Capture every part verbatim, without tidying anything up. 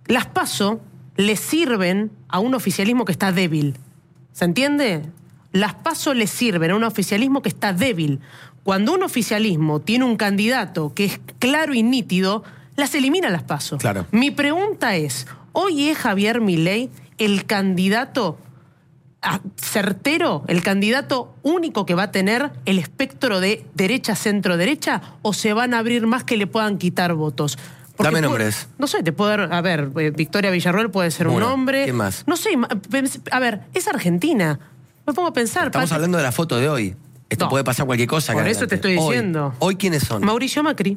las PASO le sirven a un oficialismo que está débil. ¿Se entiende? Las PASO le sirven a un oficialismo que está débil. Cuando un oficialismo tiene un candidato que es claro y nítido, las elimina las PASO. Claro. Mi pregunta es, ¿hoy es Javier Milei el candidato certero, el candidato único que va a tener el espectro de derecha, centro, derecha, o se van a abrir más que le puedan quitar votos? Porque Dame puede, nombres. No sé, te puedo dar, a ver, Victoria Villarroel puede ser bueno, un nombre. ¿Quién más? No sé, a ver, es Argentina. Me pongo a pensar. Estamos Pati, hablando de la foto de hoy. Esto no, puede pasar cualquier cosa. Por acá eso te adelante. estoy Hoy, diciendo. ¿Hoy quiénes son? Mauricio Macri.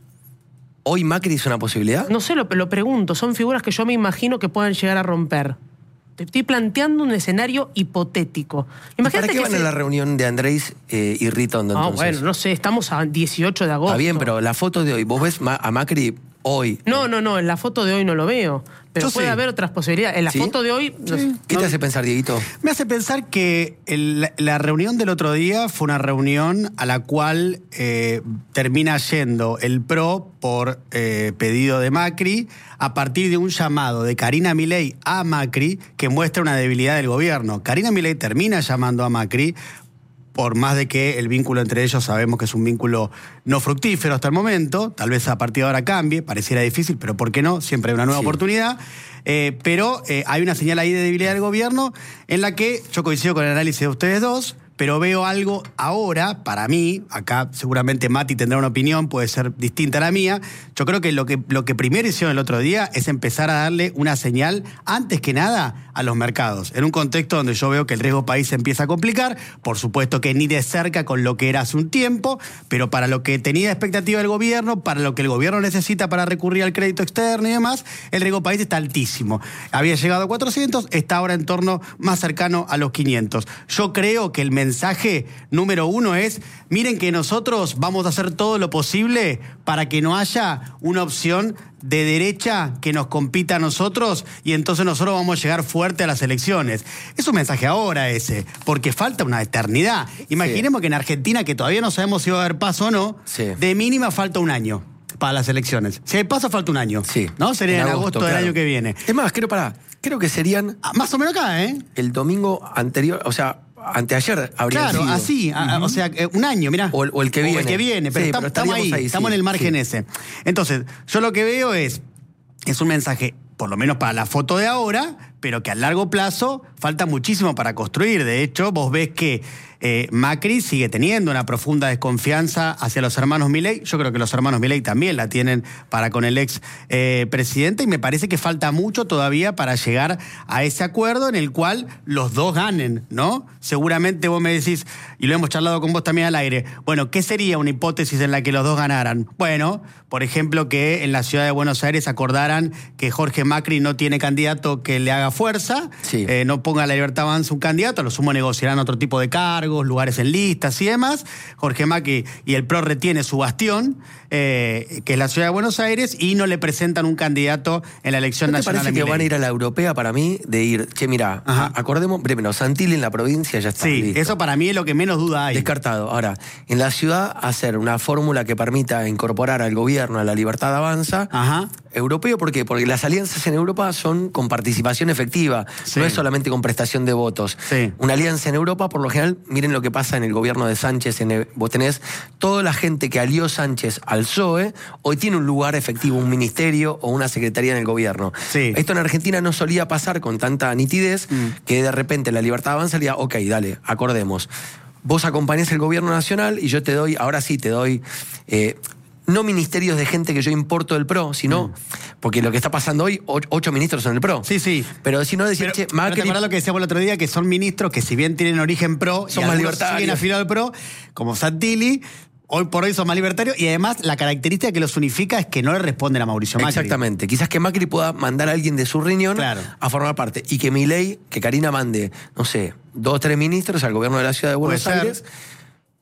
¿Hoy Macri es una posibilidad? No sé, lo, lo pregunto. Son figuras que yo me imagino que puedan llegar a romper. Te estoy planteando un escenario hipotético. Imagínate ¿Para qué que van se... a la reunión de Andrés eh, y Ritondo Ah, entonces? bueno, no sé, estamos a dieciocho de agosto. Está bien, pero la foto de hoy, ¿vos ves a Macri hoy? No, no, no, en la foto de hoy no lo veo. Pero Yo puede sí. haber otras posibilidades. En la ¿Sí? foto de hoy... No sé. ¿Qué No. te hace pensar, Dieguito? Me hace pensar que el- la reunión del otro día fue una reunión a la cual eh, termina yendo el P R O por eh, pedido de Macri a partir de un llamado de Karina Milei a Macri que muestra una debilidad del gobierno. Karina Milei termina llamando a Macri, por más de que el vínculo entre ellos sabemos que es un vínculo no fructífero hasta el momento, tal vez a partir de ahora cambie, pareciera difícil, pero ¿por qué no? Siempre hay una nueva Sí. oportunidad. Eh, pero eh, hay una señal ahí de debilidad del gobierno en la que yo coincido con el análisis de ustedes dos, pero veo algo ahora, para mí, acá seguramente Mati tendrá una opinión, puede ser distinta a la mía. Yo creo que lo que, lo que primero hicieron el otro día es empezar a darle una señal, antes que nada, a los mercados. En un contexto donde yo veo que el riesgo país se empieza a complicar, por supuesto que ni de cerca con lo que era hace un tiempo, pero para lo que tenía expectativa el gobierno, para lo que el gobierno necesita para recurrir al crédito externo y demás, el riesgo país está altísimo. Había llegado a cuatrocientos, está ahora en torno más cercano a los quinientos. Yo creo que el mensaje número uno es, miren que nosotros vamos a hacer todo lo posible para que no haya una opción de derecha que nos compita a nosotros y entonces nosotros vamos a llegar fuerte a las elecciones. Es un mensaje ahora ese, porque falta una eternidad. Imaginemos sí. que en Argentina, que todavía no sabemos si va a haber paso o no, sí. de mínima falta un año para las elecciones. Si hay paso, falta un año. Sí. ¿No? Sería en, en agosto, agosto del claro. año que viene. Es más, creo, pará, creo que serían... Ah, más o menos acá, ¿eh? El domingo anterior, o sea... Anteayer habría claro, sido. así, uh-huh. a, o sea, un año, mirá. O el, o el que viene. O el que viene, pero, sí, estamos, pero estamos ahí, ahí, estamos sí, en el margen sí. ese. Entonces, yo lo que veo es, es un mensaje, por lo menos para la foto de ahora, pero que a largo plazo falta muchísimo para construir. De hecho, vos ves que eh, Macri sigue teniendo una profunda desconfianza hacia los hermanos Milei. Yo creo que los hermanos Milei también la tienen para con el ex eh, presidente y me parece que falta mucho todavía para llegar a ese acuerdo en el cual los dos ganen, ¿no? Seguramente vos me decís, y lo hemos charlado con vos también al aire, bueno, ¿qué sería una hipótesis en la que los dos ganaran? Bueno, por ejemplo, que en la ciudad de Buenos Aires acordaran que Jorge Macri no tiene candidato que le haga fuerza, sí. eh, no ponga a la Libertad Avanza un candidato, a lo sumo negociarán otro tipo de cargos, lugares en listas y demás. Jorge Macri y el P R O retiene su bastión, eh, que es la ciudad de Buenos Aires, y no le presentan un candidato en la elección ¿No te nacional. parece que van a ir a la europea para mí? De ir, che, mira, acordemos, primero, Santilli en la provincia ya está Sí, listo. eso para mí es lo que menos duda hay. Descartado. Ahora, en la ciudad hacer una fórmula que permita incorporar al gobierno a la Libertad Avanza. Ajá. Europeo, ¿por qué? Porque las alianzas en Europa son con participación efectiva, sí. no es solamente con prestación de votos. Sí. Una alianza en Europa, por lo general, miren lo que pasa en el gobierno de Sánchez, en el, vos tenés toda la gente que alió Sánchez al P S O E, hoy tiene un lugar efectivo, un ministerio o una secretaría en el gobierno. Sí. Esto en Argentina no solía pasar con tanta nitidez, mm. que de repente la Libertad Avanza le diga, ok, dale, acordemos. Vos acompañás el gobierno nacional y yo te doy, ahora sí te doy... Eh, no ministerios de gente que yo importo del P R O, sino, mm. porque lo que está pasando hoy, ocho, ocho ministros son del P R O. Sí, sí. Pero si no decir, che, Macri... ¿Te lo que decíamos el otro día? Que son ministros que si bien tienen origen P R O, son y más libertarios, siguen afiliados al P R O, como Santilli, hoy por hoy son más libertarios, y además la característica que los unifica es que no le responden a Mauricio Macri. Exactamente. Quizás que Macri pueda mandar a alguien de su riñón claro. a formar parte. Y que Milei, que Karina mande, no sé, dos o tres ministros al gobierno de la ciudad de Buenos Aires...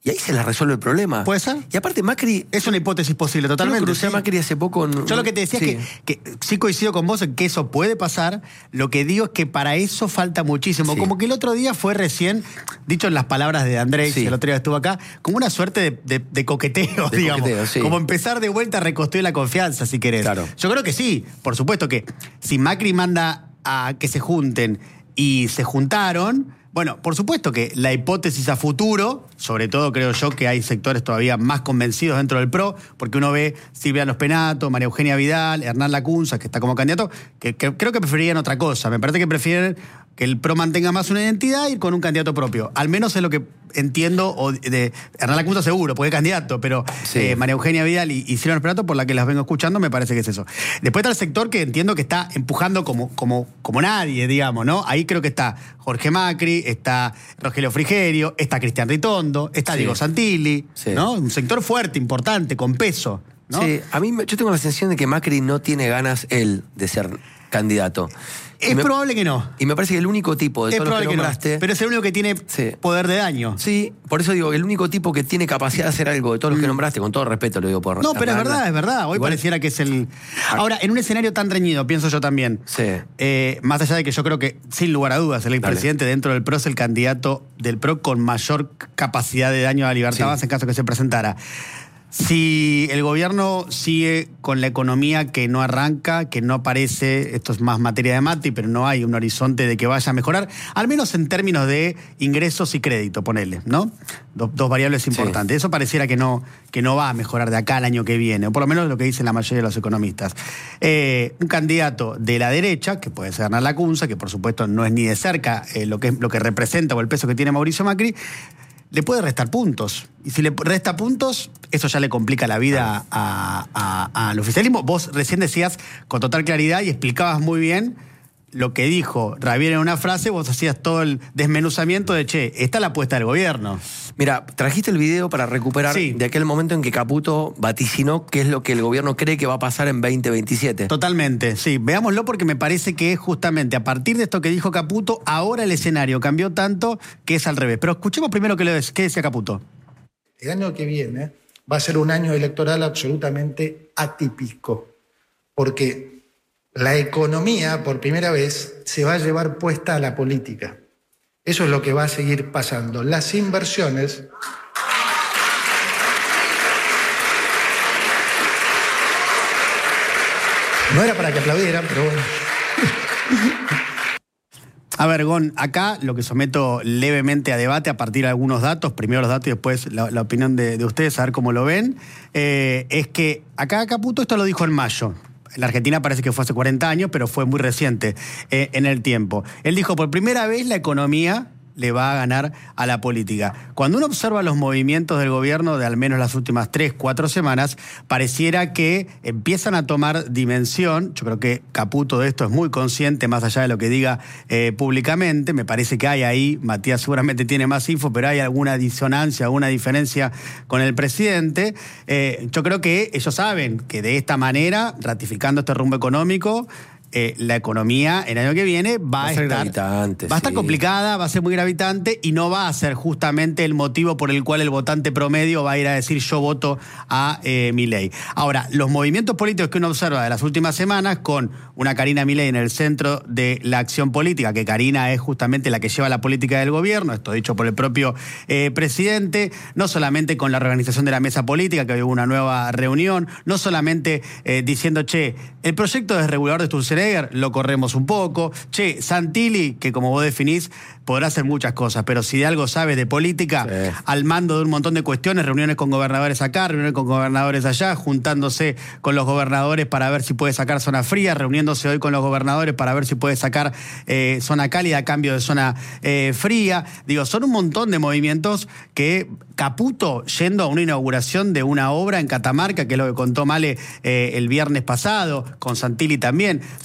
y ahí se les resuelve el problema. ¿Puede ser? Y aparte Macri... Es una hipótesis posible, totalmente. Yo crucé a sí. Macri hace poco... En, Yo lo que te decía sí. es que, que sí coincido con vos en que eso puede pasar. Lo que digo es que para eso falta muchísimo. Sí. Como que el otro día fue recién, dicho en las palabras de Andrés, Sí. el otro día estuvo acá, como una suerte de, de, de coqueteo, De digamos. coqueteo, sí. Como empezar de vuelta a reconstruir la confianza, si querés. Claro. Yo creo que sí, por supuesto que si Macri manda a que se junten y se juntaron... Bueno, por supuesto que la hipótesis a futuro, sobre todo creo yo que hay sectores todavía más convencidos dentro del PRO, porque uno ve Silvia Los Penato, María Eugenia Vidal, Hernán Lacunza, que está como candidato, que, que creo que preferirían otra cosa. Me parece que prefieren que el PRO mantenga más una identidad y ir con un candidato propio. Al menos es lo que entiendo, o de Hernán Lacunza seguro, porque es candidato, pero Sí. eh, María Eugenia Vidal y, y Silvia Los Penato, por la que las vengo escuchando, me parece que es eso. Después está el sector que entiendo que está empujando como, como, como nadie, digamos, ¿no? Ahí creo que está Jorge Macri, está Rogelio Frigerio, está Cristian Ritondo, está Sí. Diego Santilli, Sí. ¿no? Un sector fuerte, importante, con peso, ¿no? Sí, a mí me- yo tengo la sensación de que Macri no tiene ganas él de ser candidato. Es Y me- probable que no. Y me parece que el único tipo de Es todos los probable que que no. nombraste... Pero es el único que tiene Sí. poder de daño. Sí, por eso digo, el único tipo que tiene capacidad de hacer algo de todos los que nombraste, con todo respeto lo digo por... Mm. No, pero es Hernán. verdad, es verdad. Hoy Igual- pareciera que es el... Ahora, en un escenario tan reñido, pienso yo también, Sí. eh, más allá de que yo creo que, sin lugar a dudas, el expresidente dentro del PRO es el candidato del PRO con mayor capacidad de daño a la libertad Sí. avanza en caso que se presentara. Si el gobierno sigue con la economía que no arranca, que no aparece, esto es más materia de Mati, pero no hay un horizonte de que vaya a mejorar, al menos en términos de ingresos y crédito, ponele, ¿no? Do- dos variables importantes. Eso pareciera que no, que no va a mejorar de acá al año que viene, o por lo menos lo que dicen la mayoría de los economistas. Eh, un candidato de la derecha, que puede ser Hernán Lacunza, que por supuesto no es ni de cerca eh, lo, que, lo que representa o el peso que tiene Mauricio Macri, le puede restar puntos. Y si le resta puntos, eso ya le complica la vida a- a- al oficialismo. Vos recién decías con total claridad y explicabas muy bien lo que dijo Javier en una frase, vos hacías todo el desmenuzamiento de, che, esta es la apuesta del gobierno. Mira, trajiste el video para recuperar Sí. de aquel momento en que Caputo vaticinó qué es lo que el gobierno cree que va a pasar en veinte veintisiete. Totalmente, sí. Veámoslo porque me parece que justamente a partir de esto que dijo Caputo, ahora el escenario cambió tanto que es al revés. Pero escuchemos primero qué, le- qué decía Caputo. El año que viene va a ser un año electoral absolutamente atípico, porque la economía, por primera vez, se va a llevar puesta a la política. Eso es lo que va a seguir pasando. Las inversiones... No era para que aplaudieran, pero bueno. A ver, Gon, acá lo que someto levemente a debate a partir de algunos datos, primero los datos y después la, la opinión de, de ustedes, a ver cómo lo ven, eh, es que acá Caputo esto lo dijo en mayo. En la Argentina parece que fue hace cuarenta años, pero fue muy reciente eh, en el tiempo. Él dijo, por primera vez la economía le va a ganar a la política. Cuando uno observa los movimientos del gobierno de al menos las últimas tres, cuatro semanas, pareciera que empiezan a tomar dimensión. Yo creo que Caputo de esto es muy consciente, más allá de lo que diga eh, públicamente. Me parece que hay ahí, Matías seguramente tiene más info, pero hay alguna disonancia, alguna diferencia con el presidente. Eh, yo creo que ellos saben que de esta manera, ratificando este rumbo económico, Eh, la economía el año que viene va, Va a a ser estar gravitante, va a estar sí. complicada, va a ser muy gravitante y no va a ser justamente el motivo por el cual el votante promedio va a ir a decir yo voto a eh, Milei. Ahora, los movimientos políticos que uno observa de las últimas semanas con una Karina Milei en el centro de la acción política, que Karina es justamente la que lleva la política del gobierno, esto dicho por el propio eh, presidente, no solamente con la reorganización de la mesa política, que hoy hubo una nueva reunión, no solamente eh, diciendo, che, el proyecto desregulador de Sturzenegger lo corremos un poco. Che, Santilli, que como vos definís, podrá hacer muchas cosas, pero si de algo sabe de política, Sí. al mando de un montón de cuestiones, reuniones con gobernadores acá, reuniones con gobernadores allá, juntándose con los gobernadores para ver si puede sacar zona fría, reuniéndose hoy con los gobernadores para ver si puede sacar eh, zona cálida a cambio de zona eh, fría. Digo, son un montón de movimientos que Caputo, yendo a una inauguración de una obra en Catamarca, que es lo que contó Male eh, el viernes pasado, con Santilli también, sin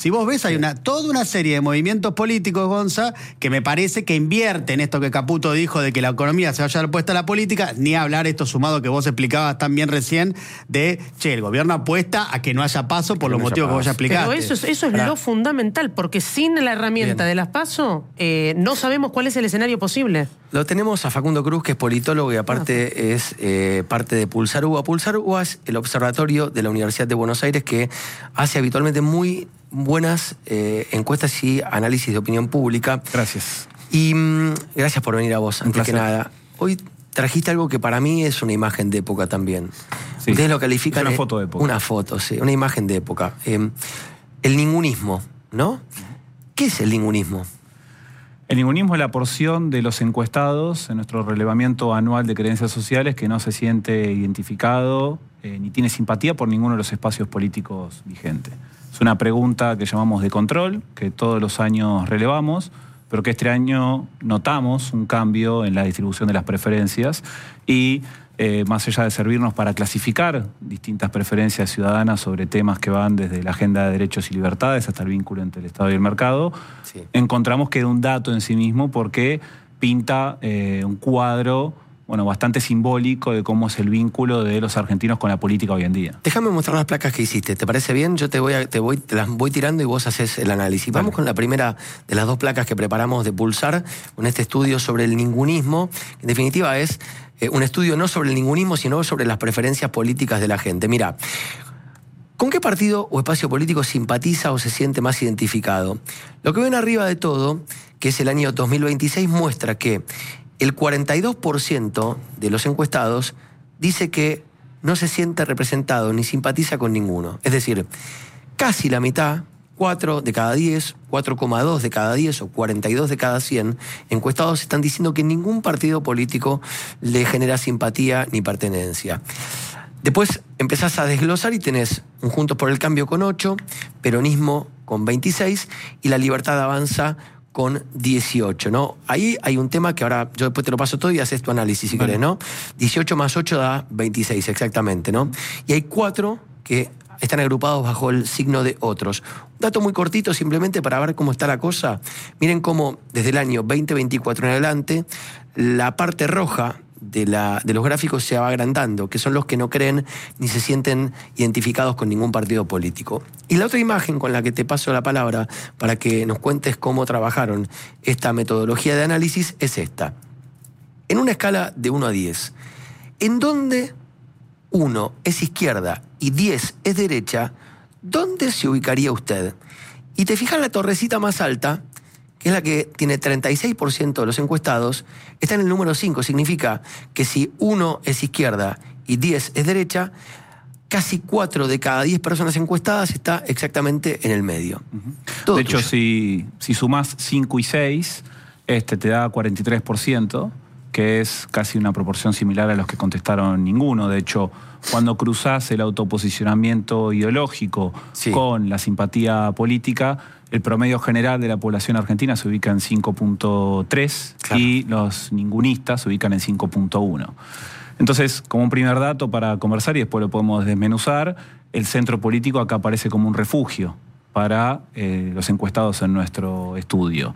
Si vos ves, hay una toda una serie de movimientos políticos, Gonza, que me parece que invierten esto que Caputo dijo de que la economía se vaya a dar puesta a la política, ni hablar esto sumado que vos explicabas tan bien recién de, che, el gobierno apuesta a que no haya paso por los no motivos que vos ya explicaste. Pero eso es, eso es Pará. lo fundamental, porque sin la herramienta Bien. de las PASO eh, no sabemos cuál es el escenario posible. Lo tenemos a Facundo Cruz, que es politólogo y aparte Ah. es eh, parte de Pulsar U B A. Pulsar U B A es el observatorio de la Universidad de Buenos Aires que hace habitualmente muy buenas eh, encuestas y análisis de opinión pública. Gracias. Y mm, gracias por venir a vos, Un antes que placer. nada. Hoy trajiste algo que para mí es una imagen de época también. Sí, Ustedes lo califican... es una eh, foto de época. Una foto, sí, una imagen de época. Eh, el ningunismo, ¿no? ¿Qué es el ningunismo? El ningunismo es la porción de los encuestados en nuestro relevamiento anual de creencias sociales que no se siente identificado eh, ni tiene simpatía por ninguno de los espacios políticos vigentes. Es una pregunta que llamamos de control, que todos los años relevamos, pero que este año notamos un cambio en la distribución de las preferencias y eh, más allá de servirnos para clasificar distintas preferencias ciudadanas sobre temas que van desde la agenda de derechos y libertades hasta el vínculo entre el Estado y el mercado, Sí. encontramos que era un dato en sí mismo porque pinta eh, un cuadro bueno, bastante simbólico de cómo es el vínculo de los argentinos con la política hoy en día. Déjame mostrar las placas que hiciste. ¿Te parece bien? Yo te voy, a, te voy, te las voy tirando y vos haces el análisis. Vamos con la primera de las dos placas que preparamos de Pulsar, con este estudio sobre el ningunismo. En definitiva es eh, un estudio no sobre el ningunismo, sino sobre las preferencias políticas de la gente. Mira, ¿con qué partido o espacio político simpatiza o se siente más identificado? Lo que ven arriba de todo, que es el año dos mil veintiséis, muestra que el cuarenta y dos por ciento de los encuestados dice que no se siente representado ni simpatiza con ninguno. Es decir, casi la mitad, cuatro de cada diez, cuatro coma dos de cada diez o cuarenta y dos de cada cien encuestados están diciendo que ningún partido político le genera simpatía ni pertenencia. Después empezás a desglosar y tenés un Juntos por el Cambio con ocho, Peronismo con veintiséis y La Libertad Avanza con dieciocho, ¿no? Ahí hay un tema que ahora yo después te lo paso todo y haces tu análisis si Vale. querés, ¿no? dieciocho más ocho da veintiséis, exactamente, ¿no? Y hay cuatro que están agrupados bajo el signo de otros. Un dato muy cortito simplemente para ver cómo está la cosa. Miren cómo desde el año veinte veinticuatro en adelante la parte roja de, la, de los gráficos se va agrandando, que son los que no creen ni se sienten identificados con ningún partido político. Y la otra imagen con la que te paso la palabra para que nos cuentes cómo trabajaron esta metodología de análisis es esta. En una escala de uno a diez, ¿en dónde uno es izquierda y diez es derecha, ¿dónde se ubicaría usted? Y te fijas la torrecita más alta, que es la que tiene treinta y seis por ciento de los encuestados, está en el número cinco. Significa que si uno es izquierda y diez es derecha, casi cuatro de cada diez personas encuestadas está exactamente en el medio. Todo de hecho, tuyo. si, si sumás cinco y seis, este te da cuarenta y tres por ciento, que es casi una proporción similar a los que contestaron ninguno. De hecho, cuando cruzás el autoposicionamiento ideológico Sí. con la simpatía política, el promedio general de la población argentina se ubica en cinco punto tres Claro. y los ningunistas se ubican en cinco punto uno. Entonces, como un primer dato para conversar y después lo podemos desmenuzar, el centro político acá aparece como un refugio para eh, los encuestados en nuestro estudio.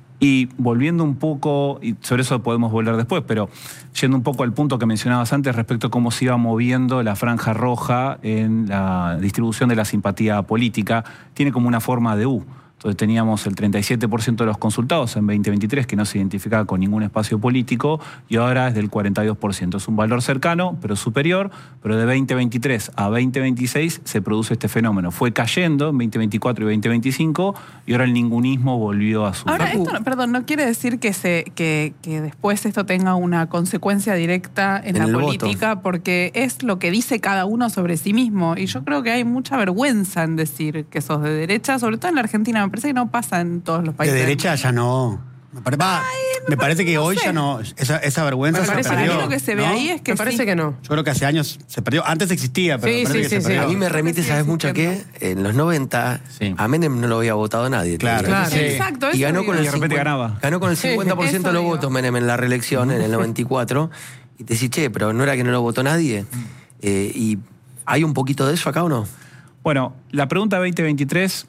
Y volviendo un poco, y sobre eso podemos volver después, pero yendo un poco al punto que mencionabas antes respecto a cómo se iba moviendo la franja roja en la distribución de la simpatía política, tiene como una forma de U. Entonces teníamos el treinta y siete por ciento de los consultados en veinte veintitrés que no se identificaba con ningún espacio político y ahora es del cuarenta y dos por ciento. Es un valor cercano, pero superior, pero de veinte veintitrés a veinte veintiséis se produce este fenómeno. Fue cayendo en veinte veinticuatro y veinte veinticinco y ahora el ningunismo volvió a subir. Ahora, Facu. esto, no- perdón, no quiere decir que, se, que, que después esto tenga una consecuencia directa en, En la el política, porque es lo que dice cada uno sobre sí mismo. Y yo creo que hay mucha vergüenza en decir que sos de derecha, sobre todo en la Argentina. Me parece que no pasa en todos los De países. derecha ya no. Me, pare- va, me parece que no hoy sé. ya no. Esa, esa vergüenza Me se parece- Para mí perdió. lo que se ve ¿no? ahí es que Me parece sí. que no. Yo creo que hace años se perdió. Antes existía, pero Sí, me parece sí, que sí, se perdió. A mí me remite, sigue ¿sabes mucho qué? existiendo. En los noventa, Sí. a Menem no lo había votado nadie. Claro, todavía. Claro. sí. Exacto, Y eso ganó digo. con, el Y de repente cincuenta ganaba. ganó con el cincuenta por ciento de los Eso votos digo. Menem en la reelección en el noventa y cuatro. Y te decís, che, pero ¿no era que no lo votó nadie? Eh, ¿Y hay un poquito de eso acá o no? Bueno, la pregunta veinte veintitrés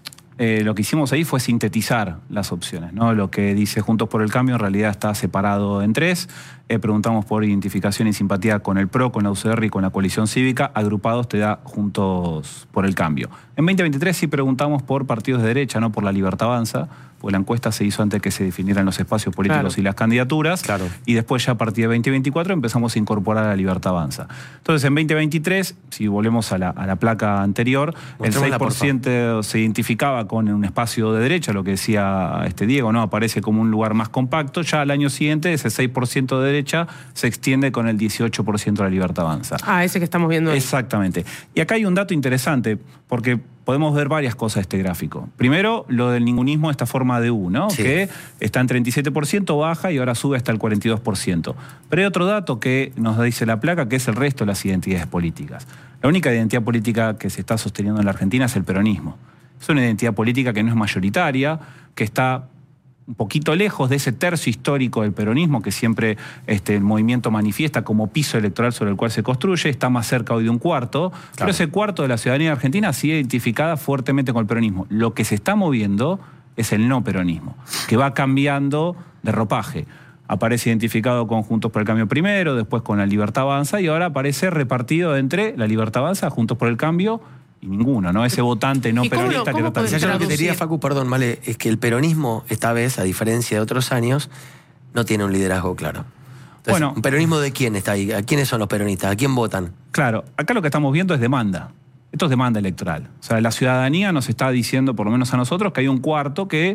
eh, lo que hicimos ahí fue sintetizar las opciones, ¿no? Lo que dice Juntos por el Cambio en realidad está separado en tres. Eh, preguntamos por identificación y simpatía con el P R O, con la U C R y con la coalición cívica. Agrupados te da Juntos por el Cambio. En veinte veintitrés sí preguntamos por partidos de derecha, no por la Libertad Avanza, porque la encuesta se hizo antes que se definieran los espacios políticos, claro, y las candidaturas. Claro. Y después ya a partir de veinte veinticuatro empezamos a incorporar a la Libertad Avanza. Entonces en veinte veintitrés, si volvemos a la, a la placa anterior, mostremos el seis por ciento se identificaba con un espacio de derecha, lo que decía este Diego, ¿no? Aparece como un lugar más compacto. Ya al año siguiente ese seis por ciento de derecha se extiende con el dieciocho por ciento de la Libertad Avanza. Ah, ese que estamos viendo ahí. Exactamente. Y acá hay un dato interesante, porque podemos ver varias cosas de este gráfico. Primero, lo del ningunismo, esta forma de U, ¿no? Sí. Que está en treinta y siete por ciento, baja y ahora sube hasta el cuarenta y dos por ciento. Pero hay otro dato que nos dice la placa, que es el resto de las identidades políticas. La única identidad política que se está sosteniendo en la Argentina es el peronismo. Es una identidad política que no es mayoritaria, que está un poquito lejos de ese tercio histórico del peronismo que siempre este, el movimiento manifiesta como piso electoral sobre el cual se construye. Está más cerca hoy de un cuarto, claro, pero ese cuarto de la ciudadanía argentina sigue identificada fuertemente con el peronismo. Lo que se está moviendo es el no peronismo, que va cambiando de ropaje. Aparece identificado con Juntos por el Cambio primero, después con la Libertad Avanza, y ahora aparece repartido entre la Libertad Avanza, Juntos por el Cambio y ninguno, ¿no? Ese votante no peronista que no está... Yo lo que te diría, Facu, perdón, Male, es que el peronismo, esta vez, a diferencia de otros años, no tiene un liderazgo claro. Entonces, bueno, ¿un peronismo de quién está ahí? ¿A quiénes son los peronistas? ¿A quién votan? Claro, acá lo que estamos viendo es demanda. Esto es demanda electoral. O sea, la ciudadanía nos está diciendo, por lo menos a nosotros, que hay un cuarto que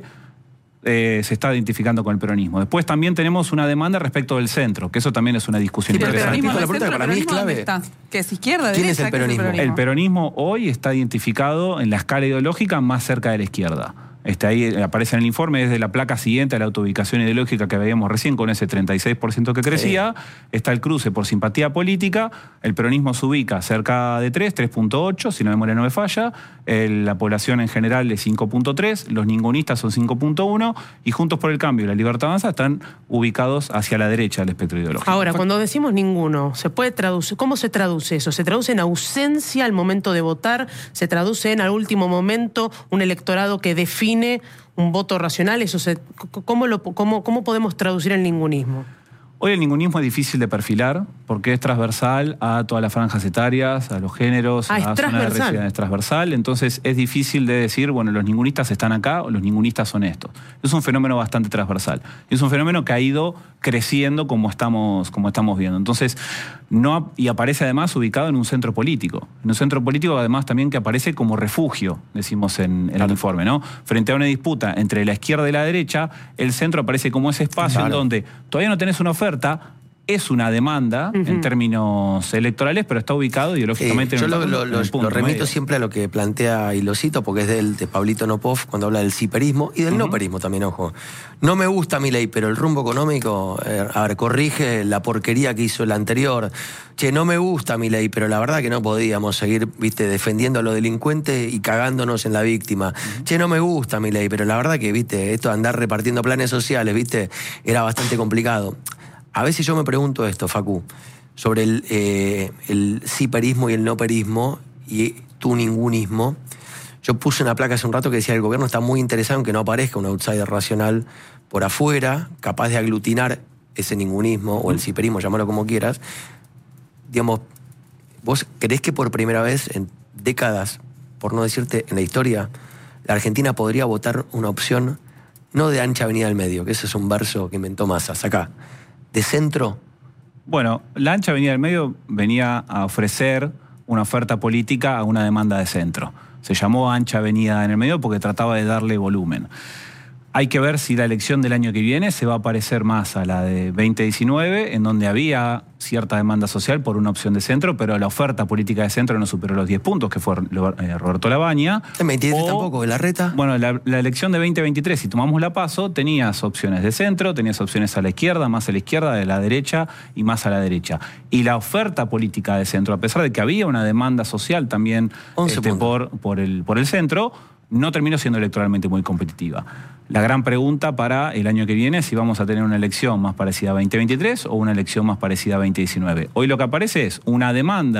eh, se está identificando con el peronismo. Después también tenemos una demanda respecto del centro, que eso también es una discusión Sí, interesante. peronismo, La el pregunta centro, para mí es clave. ¿dónde está? ¿Qué es izquierda, ¿Quién derecha? es el peronismo? El peronismo hoy está identificado en la escala ideológica más cerca de la izquierda. Este, ahí aparece en el informe, desde la placa siguiente a la autoubicación ideológica que veíamos recién, con ese treinta y seis por ciento que crecía, sí, está el cruce por simpatía política. El peronismo se ubica cerca de tres, tres punto ocho, si la memoria no me falla. El, la población en general es cinco punto tres, los ningunistas son cinco punto uno, y Juntos por el Cambio y la Libertad Avanza están ubicados hacia la derecha del espectro ideológico. Ahora, cuando decimos ninguno, ¿se puede traducir? ¿Cómo se traduce eso? ¿Se traduce en ausencia al momento de votar? ¿Se traduce en al último momento un electorado que define un voto racional? Eso se, ¿cómo, lo, cómo, ¿Cómo podemos traducir el ningunismo? Hoy el ningunismo es difícil de perfilar porque es transversal a todas las franjas etarias, a los géneros, ah, a zonas de residencia, es transversal. Entonces es difícil de decir, bueno, los ningunistas están acá o los ningunistas son estos. Es un fenómeno bastante transversal. Es un fenómeno que ha ido creciendo como estamos, como estamos viendo. Entonces, no, y aparece además ubicado en un centro político. En un centro político además también que aparece como refugio, decimos en, en el informe, ¿no? Frente a una disputa entre la izquierda y la derecha, el centro aparece como ese espacio, claro, en donde todavía no tenés una oferta, es una demanda, uh-huh, en términos electorales, pero está ubicado ideológicamente eh, en yo el, lo, lo, en el punto lo remito medio. siempre a lo que plantea y lo cito, porque es del, de Pablito Nopov, cuando habla del ciperismo y del uh-huh, no perismo también, ojo. No me gusta Milei, pero el rumbo económico, eh, a ver, corrige la porquería que hizo el anterior. Che, no me gusta Milei, pero la verdad que no podíamos seguir, viste, defendiendo a los delincuentes y cagándonos en la víctima. Uh-huh. Che, no me gusta Milei, pero la verdad que, viste, esto de andar repartiendo planes sociales, viste, era bastante complicado. A veces yo me pregunto esto, Facu, sobre el, eh, el ciperismo y el no perismo y tu ningunismo. Yo puse una placa hace un rato que decía que el gobierno está muy interesado en que no aparezca un outsider racional por afuera, capaz de aglutinar ese ningunismo o el ciperismo, llámalo como quieras. Digamos, ¿vos creés que por primera vez en décadas, por no decirte en la historia, la Argentina podría votar una opción no de ancha avenida del medio, que ese es un verso que inventó Massa, acá, de centro? Bueno, la ancha avenida del medio venía a ofrecer una oferta política a una demanda de centro. Se llamó ancha avenida en el medio porque trataba de darle volumen. Hay que ver si la elección del año que viene se va a parecer más a la de veinte diecinueve, en donde había cierta demanda social por una opción de centro, pero la oferta política de centro no superó los diez puntos, que fue Roberto Labaña. ¿En veintitrés tampoco, de Larreta? Bueno, la, la elección de veinte veintitrés, si tomamos la PASO, tenías opciones de centro, tenías opciones a la izquierda, más a la izquierda, de la derecha y más a la derecha. Y la oferta política de centro, a pesar de que había una demanda social también este, por, por, el, por el centro, no terminó siendo electoralmente muy competitiva. La gran pregunta para el año que viene es si vamos a tener una elección más parecida a veinte veintitrés o una elección más parecida a veinte diecinueve. Hoy lo que aparece es una demanda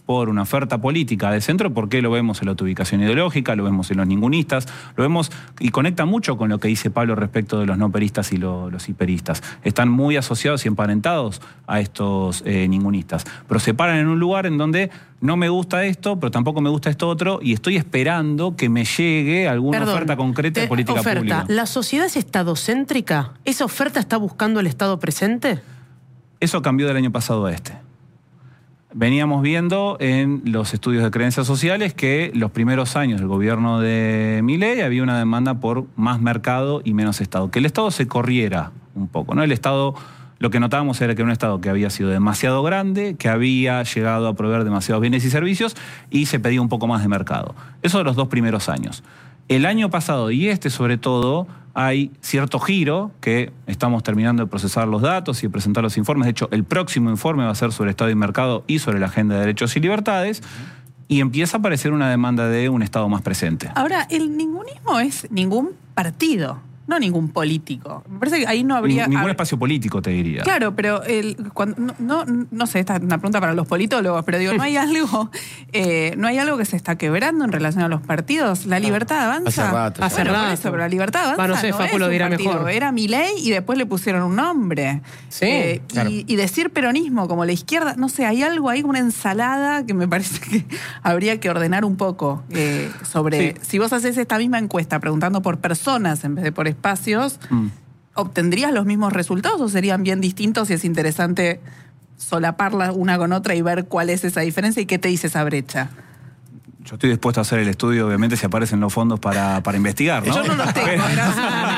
por una oferta política de centro, porque lo vemos en la autoubicación ideológica, lo vemos en los ningunistas, lo vemos y conecta mucho con lo que dice Pablo respecto de los no peristas y lo, los hiperistas. Están muy asociados y emparentados a estos eh, ningunistas, pero se paran en un lugar en donde no me gusta esto, pero tampoco me gusta esto otro, y estoy esperando que me llegue alguna Perdón, oferta concreta de te- política oferta. pública. ¿La sociedad es estadocéntrica? ¿Esa oferta está buscando el Estado presente? Eso cambió del año pasado a este. Veníamos viendo en los estudios de creencias sociales que los primeros años del gobierno de Milei había una demanda por más mercado y menos Estado. Que el Estado se corriera un poco, ¿no? El Estado, lo que notábamos era que era un Estado que había sido demasiado grande, que había llegado a proveer demasiados bienes y servicios y se pedía un poco más de mercado. Eso de los dos primeros años. El año pasado y este sobre todo hay cierto giro que estamos terminando de procesar los datos y de presentar los informes. De hecho, el próximo informe va a ser sobre Estado y Mercado y sobre la agenda de derechos y libertades. Y empieza a aparecer una demanda de un Estado más presente. Ahora, el ningunismo es ningún partido, no ningún político. Me parece que ahí no habría... Ningún hab- espacio político, te diría. Claro, pero el, cuando, no, no, no sé, esta es una pregunta para los politólogos, pero digo, ¿no hay algo eh, no hay algo que se está quebrando en relación a los partidos? La libertad avanza. hace rato. Hace Bueno, por rato. eso, pero la libertad avanza. Va, no sé, no Facu es lo un dirá partido, mejor. Era Milei y después le pusieron un nombre. Sí, Eh, claro. y, y decir peronismo como la izquierda, no sé, hay algo ahí, una ensalada que me parece que habría que ordenar un poco eh, sobre... Sí. Si vos haces esta misma encuesta preguntando por personas en vez de por espacios... Mm. ¿Obtendrías los mismos resultados o serían bien distintos y es interesante solaparla una con otra y ver cuál es esa diferencia y qué te dice esa brecha? Yo estoy dispuesto a hacer el estudio, obviamente, si aparecen los fondos para, para investigar, ¿no? Yo no los tengo, gracias.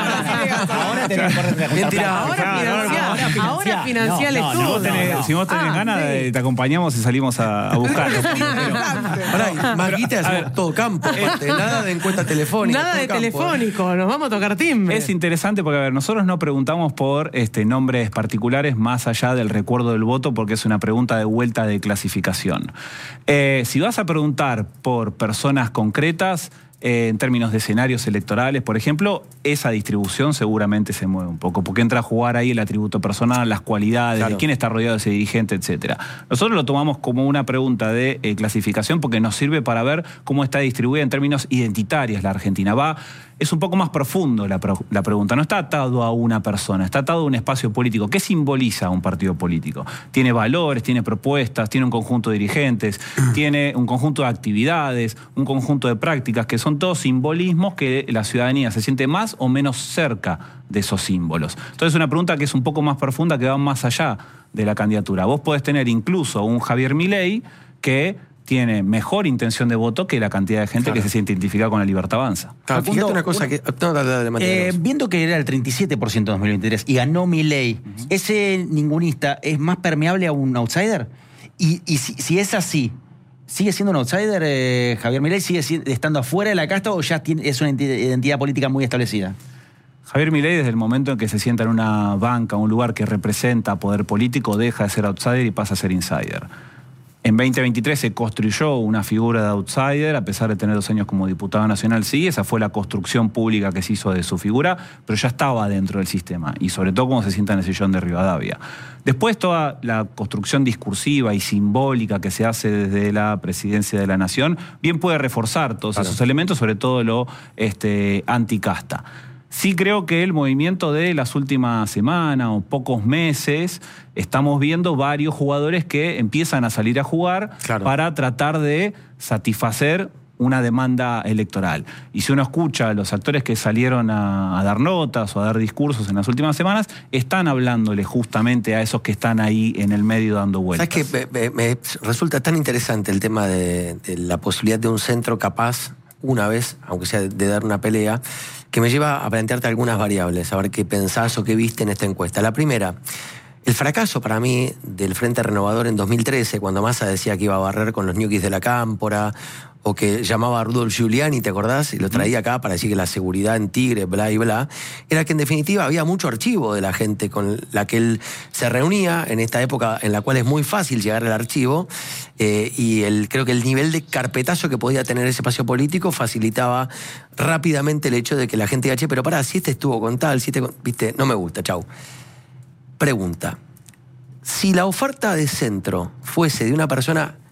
Ahora tenés que correr- Bien tirado. Ahora Claro, financia, ahora financia el No, no, Si vos estudio. tenés, si vos tenés Ah, ganas, sí. eh, te acompañamos y salimos a, a buscar los fondos. Pero- Pará, más guita hacemos todo campo. aparte, Nada de encuesta telefónica. Nada todo de campo, ¿eh? telefónico, nos vamos a tocar timbre. Es interesante porque, a ver, nosotros no preguntamos por este, nombres particulares más allá del recuerdo del voto porque es una pregunta de vuelta de clasificación. Eh, si vas a preguntar por personas concretas, eh, en términos de escenarios electorales, por ejemplo, esa distribución seguramente se mueve un poco, porque entra a jugar ahí el atributo personal, las cualidades, Claro. de quién está rodeado de ese dirigente, etcétera. Nosotros lo tomamos como una pregunta de eh, clasificación porque nos sirve para ver cómo está distribuida en términos identitarios la Argentina. Va, es un poco más profundo la, pro- la pregunta, no está atado a una persona, está atado a un espacio político. ¿Qué simboliza un partido político? Tiene valores, tiene propuestas, tiene un conjunto de dirigentes, tiene un conjunto de actividades, un conjunto de prácticas que son todos simbolismos que la ciudadanía se siente más o menos cerca de esos símbolos. Entonces es una pregunta que es un poco más profunda, que va más allá de la candidatura. Vos podés tener incluso un Javier Milei que tiene mejor intención de voto que la cantidad de gente Claro. que se siente identificada con la Libertad Avanza. Claro, Facundo, fíjate una cosa una- que. No, dale, dale, Matías. Eh, viendo que era el treinta y siete por ciento en dos mil veintitrés y ganó Milei, ¿ese ningunista es más permeable a un outsider? Y, y si, si es así, ¿sigue siendo un outsider eh, Javier Milei? ¿Sigue si- estando afuera de la casta o ya tiene- es una enti- identidad política muy establecida? Javier Milei, desde el momento en que se sienta en una banca, un lugar que representa poder político, deja de ser outsider y pasa a ser insider. En veinte veintitrés se construyó una figura de outsider, a pesar de tener dos años como diputado nacional, sí, esa fue la construcción pública que se hizo de su figura, pero ya estaba dentro del sistema, y sobre todo cuando se sienta en el sillón de Rivadavia. Después toda la construcción discursiva y simbólica que se hace desde la presidencia de la Nación, bien puede reforzar todos Claro. esos elementos, sobre todo lo este, anticasta. Sí creo que el movimiento de las últimas semanas o pocos meses, estamos viendo varios jugadores que empiezan a salir a jugar Claro. para tratar de satisfacer una demanda electoral. Y si uno escucha a los actores que salieron a, a dar notas o a dar discursos en las últimas semanas, están hablándole justamente a esos que están ahí en el medio dando vueltas. ¿Sabes qué? Me, me- me resulta tan interesante el tema de, de la posibilidad de un centro capaz, una vez, aunque sea de, de dar una pelea, que me lleva a plantearte algunas variables, a ver qué pensás o qué viste en esta encuesta. La primera, el fracaso para mí del Frente Renovador en dos mil trece, cuando Massa decía que iba a barrer con los ñuquis de la Cámpora, o que llamaba a Rudolf Giuliani, ¿te acordás? Y lo traía acá para decir que la seguridad en Tigre, bla y bla, era que en definitiva había mucho archivo de la gente con la que él se reunía en esta época en la cual es muy fácil llegar al archivo, eh, y el, creo que el nivel de carpetazo que podía tener ese espacio político facilitaba rápidamente el hecho de que la gente diga, che, pero pará, si este estuvo con tal, si este, con-", viste, no me gusta, chau. Pregunta, si la oferta de centro fuese de una persona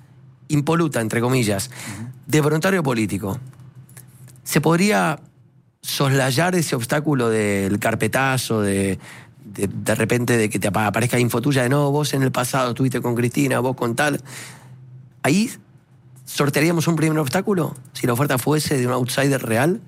impoluta, entre comillas, de voluntario político, ¿se podría soslayar ese obstáculo del carpetazo, de, de, de repente de que te aparezca info tuya de no, vos en el pasado estuviste con Cristina, vos con tal? Ahí sortearíamos un primer obstáculo si la oferta fuese de un outsider real.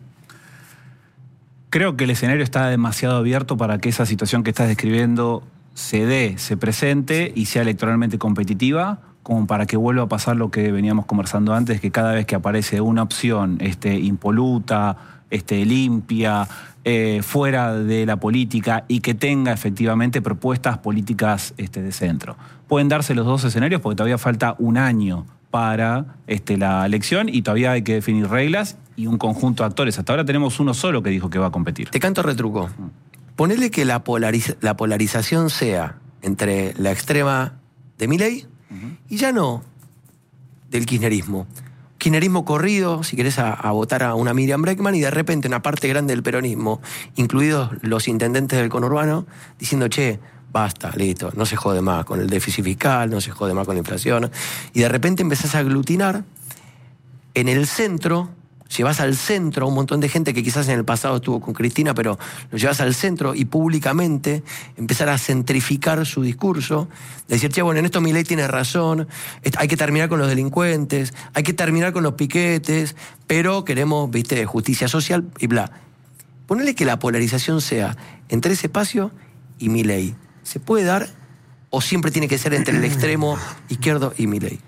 Creo que el escenario está demasiado abierto para que esa situación que estás describiendo se dé, se presente y sea electoralmente competitiva, como para que vuelva a pasar lo que veníamos conversando antes, que cada vez que aparece una opción este, impoluta, este, limpia, eh, fuera de la política y que tenga efectivamente propuestas políticas este, de centro. Pueden darse los dos escenarios porque todavía falta un año para este, la elección y todavía hay que definir reglas y un conjunto de actores. Hasta ahora tenemos uno solo que dijo que va a competir. Te canto retruco. Ponele que la, polariz- la polarización sea entre la extrema de Milei uh-huh. y ya no del kirchnerismo. Kirchnerismo corrido, si querés, a, a votar a una Miriam Bregman, y de repente una parte grande del peronismo, incluidos los intendentes del conurbano, diciendo, che, basta, listo, no se jode más con el déficit fiscal, no se jode más con la inflación. Y de repente empezás a aglutinar en el centro, llevas al centro a un montón de gente que quizás en el pasado estuvo con Cristina, pero lo llevas al centro y públicamente empezar a centrificar su discurso, de decir, che, bueno, en esto Milei tiene razón, hay que terminar con los delincuentes, hay que terminar con los piquetes, pero queremos, viste, justicia social y bla. Ponele que la polarización sea entre ese espacio y Milei. ¿Se puede dar o siempre tiene que ser entre el extremo izquierdo y Milei?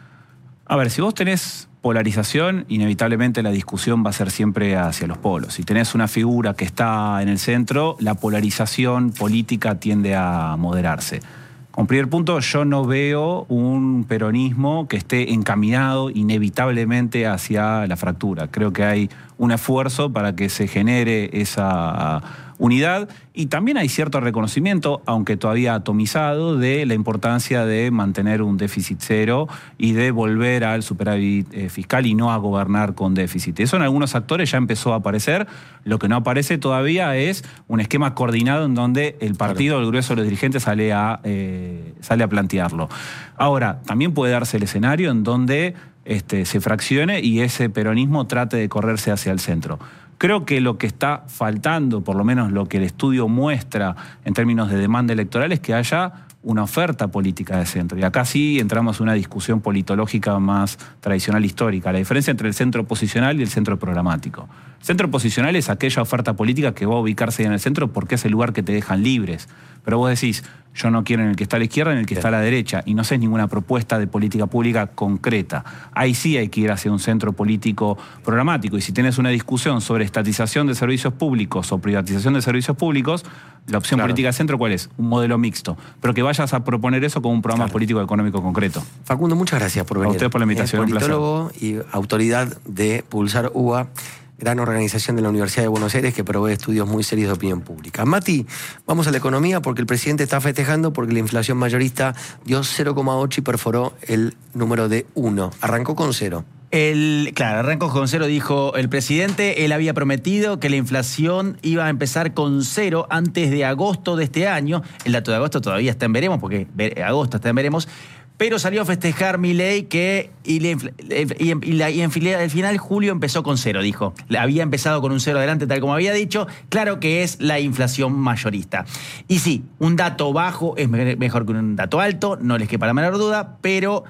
A ver, si vos tenés polarización, inevitablemente la discusión va a ser siempre hacia los polos. Si tenés una figura que está en el centro, la polarización política tiende a moderarse. Con primer punto, yo no veo un peronismo que esté encaminado inevitablemente hacia la fractura. Creo que hay un esfuerzo para que se genere esa unidad y también hay cierto reconocimiento, aunque todavía atomizado, de la importancia de mantener un déficit cero y de volver al superávit eh, fiscal y no a gobernar con déficit. Eso en algunos actores ya empezó a aparecer. Lo que no aparece todavía es un esquema coordinado en donde el partido, el grueso de los dirigentes sale a, eh, sale a plantearlo. Ahora, también puede darse el escenario en donde este, se fraccione y ese peronismo trate de correrse hacia el centro. Creo que lo que está faltando, por lo menos lo que el estudio muestra en términos de demanda electoral, es que haya una oferta política de centro. Y acá sí entramos en una discusión politológica más tradicional histórica. La diferencia entre el centro posicional y el centro programático. El centro posicional es aquella oferta política que va a ubicarse en el centro porque es el lugar que te dejan libres. Pero vos decís, yo no quiero en el que está a la izquierda, en el que está a la derecha, y no haces ninguna propuesta de política pública concreta. Ahí sí hay que ir hacia un centro político programático. Y si tenés una discusión sobre estatización de servicios públicos o privatización de servicios públicos, la opción claro. política de centro, ¿cuál es? Un modelo mixto. Pero que vayas a proponer eso como un programa claro. político económico concreto. Facundo, muchas gracias por venir. A usted por la invitación. Es politólogo y autoridad de Pulsar U B A, gran organización de la Universidad de Buenos Aires que provee estudios muy serios de opinión pública. Mati, vamos a la economía porque el presidente está festejando porque la inflación mayorista dio cero coma ocho y perforó el número de uno. Arrancó con cero. El, claro, arrancó con cero, dijo el presidente. Él había prometido que la inflación iba a empezar con cero antes de agosto de este año. El dato de agosto todavía está en veremos, porque agosto está en veremos. Pero salió a festejar Milei que y, la, y, y, la, y en el final julio empezó con cero, dijo. Había empezado con un cero adelante, tal como había dicho. Claro que es la inflación mayorista. Y sí, un dato bajo es mejor que un dato alto, no les quepa la menor duda, pero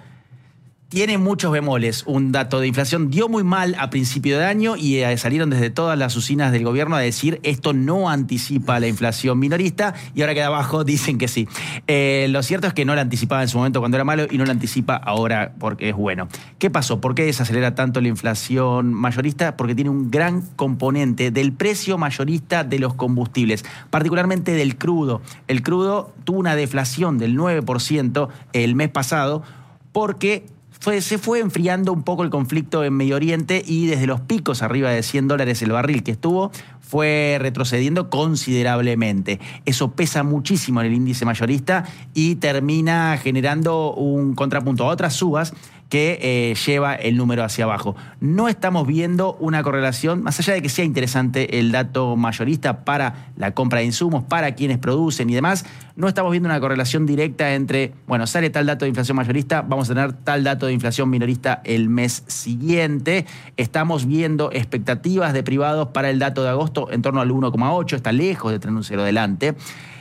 tiene muchos bemoles. Un dato de inflación dio muy mal a principio de año y eh, salieron desde todas las usinas del gobierno a decir esto no anticipa la inflación minorista, y ahora que de abajo dicen que sí. Eh, lo cierto es que no la anticipaba en su momento cuando era malo y no la anticipa ahora porque es bueno. ¿Qué pasó? ¿Por qué desacelera tanto la inflación mayorista? Porque tiene un gran componente del precio mayorista de los combustibles, particularmente del crudo. El crudo tuvo una deflación del nueve por ciento el mes pasado porque Fue, se fue enfriando un poco el conflicto en Medio Oriente y desde los picos arriba de cien dólares el barril que estuvo, fue retrocediendo considerablemente. Eso pesa muchísimo en el índice mayorista y termina generando un contrapunto a otras subas que eh, lleva el número hacia abajo. No estamos viendo una correlación, más allá de que sea interesante el dato mayorista para la compra de insumos, para quienes producen y demás, no estamos viendo una correlación directa entre, bueno, sale tal dato de inflación mayorista, vamos a tener tal dato de inflación minorista el mes siguiente. Estamos viendo expectativas de privados para el dato de agosto en torno al uno coma ocho, está lejos de tener un cero delante.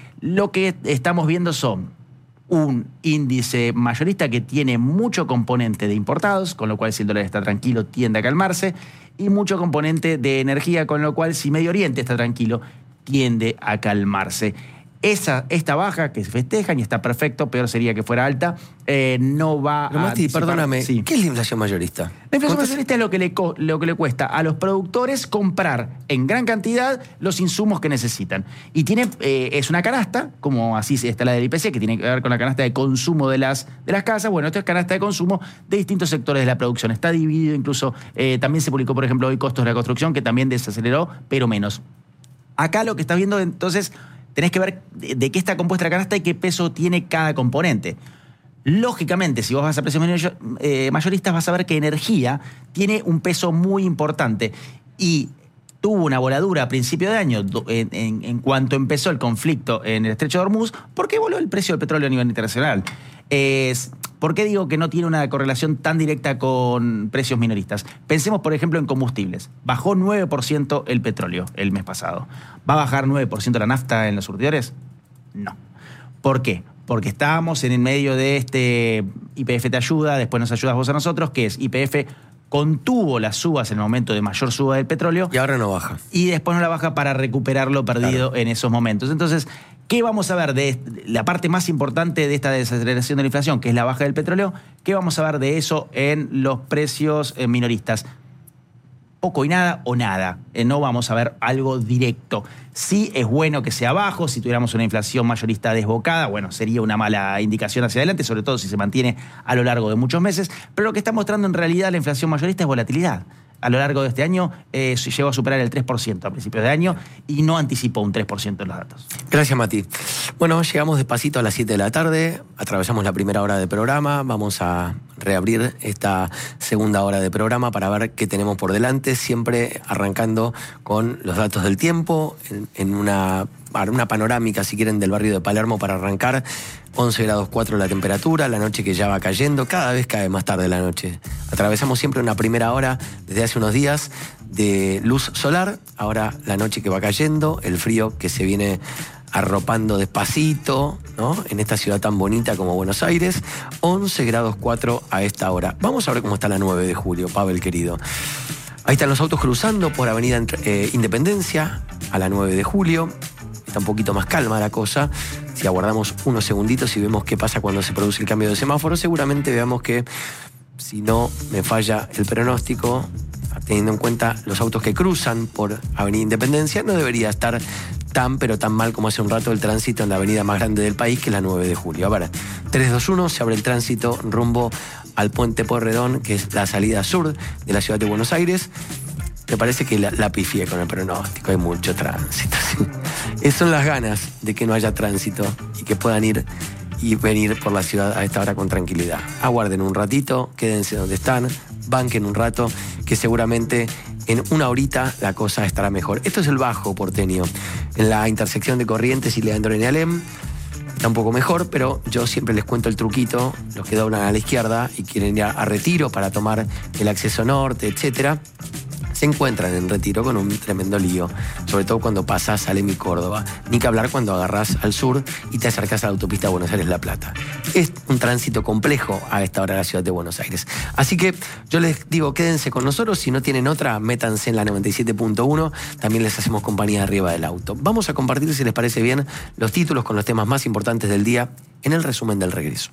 Lo que estamos viendo son un índice mayorista que tiene mucho componente de importados, con lo cual si el dólar está tranquilo tiende a calmarse, y mucho componente de energía, con lo cual si Medio Oriente está tranquilo tiende a calmarse. Esa, esta baja que se festejan y está perfecto, peor sería que fuera alta, eh, no va Pero a... Mati, disipar. perdóname, Sí. ¿qué es la inflación mayorista? La inflación ¿Cuántas- mayorista es lo que, le, co- lo que le cuesta a los productores comprar en gran cantidad los insumos que necesitan. Y tiene eh, es una canasta, como así está la del I P C, que tiene que ver con la canasta de consumo de las, de las casas. Bueno, esto es canasta de consumo de distintos sectores de la producción. Está dividido incluso, eh, también se publicó, por ejemplo, hoy costos de la construcción, que también desaceleró, pero menos. Acá lo que estás viendo, entonces, tenés que ver de, de qué está compuesta la canasta y qué peso tiene cada componente. Lógicamente, si vos vas a precios mayor- eh, mayoristas, vas a ver que energía tiene un peso muy importante y tuvo una voladura a principio de año do- en, en- en cuanto empezó el conflicto en el Estrecho de Hormuz, porque voló el precio del petróleo a nivel internacional. Es, ¿Por qué digo que no tiene una correlación tan directa con precios minoristas? Pensemos, por ejemplo, en combustibles. Bajó nueve por ciento el petróleo el mes pasado. ¿Va a bajar nueve por ciento la nafta en los surtidores? No. ¿Por qué? Porque estábamos en el medio de este Y P F te ayuda, después nos ayudas vos a nosotros, que es Y P F contuvo las subas en el momento de mayor suba del petróleo Y ahora no baja. y después no la baja para recuperar lo perdido Claro. en esos momentos. Entonces, ¿qué vamos a ver de la parte más importante de esta desaceleración de la inflación, que es la baja del petróleo? ¿Qué vamos a ver de eso en los precios eh, minoristas? Poco y nada o nada. Eh, no vamos a ver algo directo. Sí es bueno que sea bajo. Si tuviéramos una inflación mayorista desbocada, bueno, sería una mala indicación hacia adelante, sobre todo si se mantiene a lo largo de muchos meses. Pero lo que está mostrando en realidad la inflación mayorista es volatilidad. A lo largo de este año eh, llegó a superar el tres por ciento a principios de año y no anticipó un tres por ciento en los datos. Gracias, Mati. Bueno, llegamos despacito a las siete de la tarde, atravesamos la primera hora de programa, vamos a reabrir esta segunda hora de programa para ver qué tenemos por delante, siempre arrancando con los datos del tiempo, en, en una, una panorámica, si quieren, del barrio de Palermo para arrancar. once grados cuatro la temperatura, la noche que ya va cayendo, cada vez cae más tarde la noche. Atravesamos siempre una primera hora desde hace unos días de luz solar, ahora la noche que va cayendo, el frío que se viene arropando despacito, ¿no? En esta ciudad tan bonita como Buenos Aires, once grados cuatro a esta hora. Vamos a ver cómo está la nueve de julio, Pavel querido. Ahí están los autos cruzando por Avenida eh, Independencia a la nueve de julio. Está un poquito más calma la cosa. Si aguardamos unos segunditos y vemos qué pasa cuando se produce el cambio de semáforo, seguramente veamos que, si no me falla el pronóstico, teniendo en cuenta los autos que cruzan por Avenida Independencia, no debería estar tan, pero tan mal como hace un rato el tránsito en la avenida más grande del país, que es la nueve de julio. A ver, tres dos uno, se abre el tránsito rumbo al Puente Pueyrredón, que es la salida sur de la ciudad de Buenos Aires. Me parece que la, la pifié con el pronóstico, hay mucho tránsito. ¿Sí? Esas son las ganas de que no haya tránsito y que puedan ir y venir por la ciudad a esta hora con tranquilidad. Aguarden un ratito, quédense donde están, banquen un rato, que seguramente en una horita la cosa estará mejor. Esto es el Bajo porteño, en la intersección de Corrientes y Leandro N. Alem. Está un poco mejor, pero yo siempre les cuento el truquito, los que doblan a la izquierda y quieren ir a, a Retiro para tomar el acceso norte, etcétera, se encuentran en Retiro con un tremendo lío, sobre todo cuando pasas a Alem y Córdoba. Ni que hablar cuando agarrás al sur y te acercás a la autopista de Buenos Aires-La Plata. Es un tránsito complejo a esta hora de la ciudad de Buenos Aires. Así que yo les digo, quédense con nosotros. Si no tienen otra, métanse en la noventa y siete punto uno. También les hacemos compañía arriba del auto. Vamos a compartir, si les parece bien, los títulos con los temas más importantes del día en el resumen del regreso.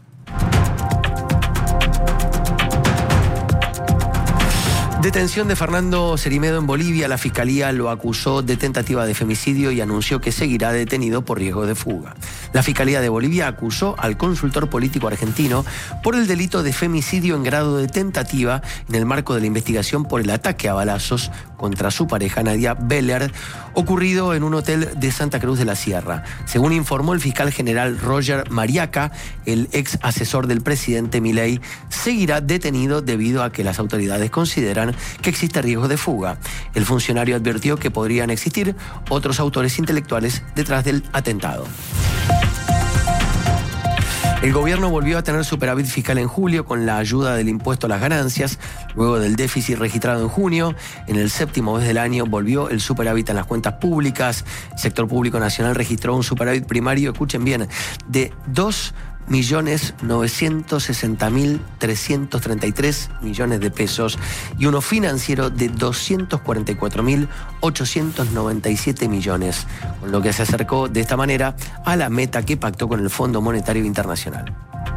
Detención de Fernando Cerimedo en Bolivia. La Fiscalía lo acusó de tentativa de femicidio y anunció que seguirá detenido por riesgo de fuga. La Fiscalía de Bolivia acusó al consultor político argentino por el delito de femicidio en grado de tentativa en el marco de la investigación por el ataque a balazos contra su pareja Nadia Beller, ocurrido en un hotel de Santa Cruz de la Sierra. Según informó el fiscal general Roger Mariaca, el ex asesor del presidente Milei seguirá detenido debido a que las autoridades consideran que existe riesgo de fuga. El funcionario advirtió que podrían existir otros autores intelectuales detrás del atentado. El gobierno volvió a tener superávit fiscal en julio con la ayuda del impuesto a las ganancias. Luego del déficit registrado en junio, en el séptimo mes del año volvió el superávit en las cuentas públicas. El sector público nacional registró un superávit primario, escuchen bien, de dos millones novecientos sesenta mil trescientos treinta y tres millones de pesos y uno financiero de doscientos cuarenta y cuatro mil ochocientos noventa y siete millones, con lo que se acercó de esta manera a la meta que pactó con el Fondo Monetario Internacional.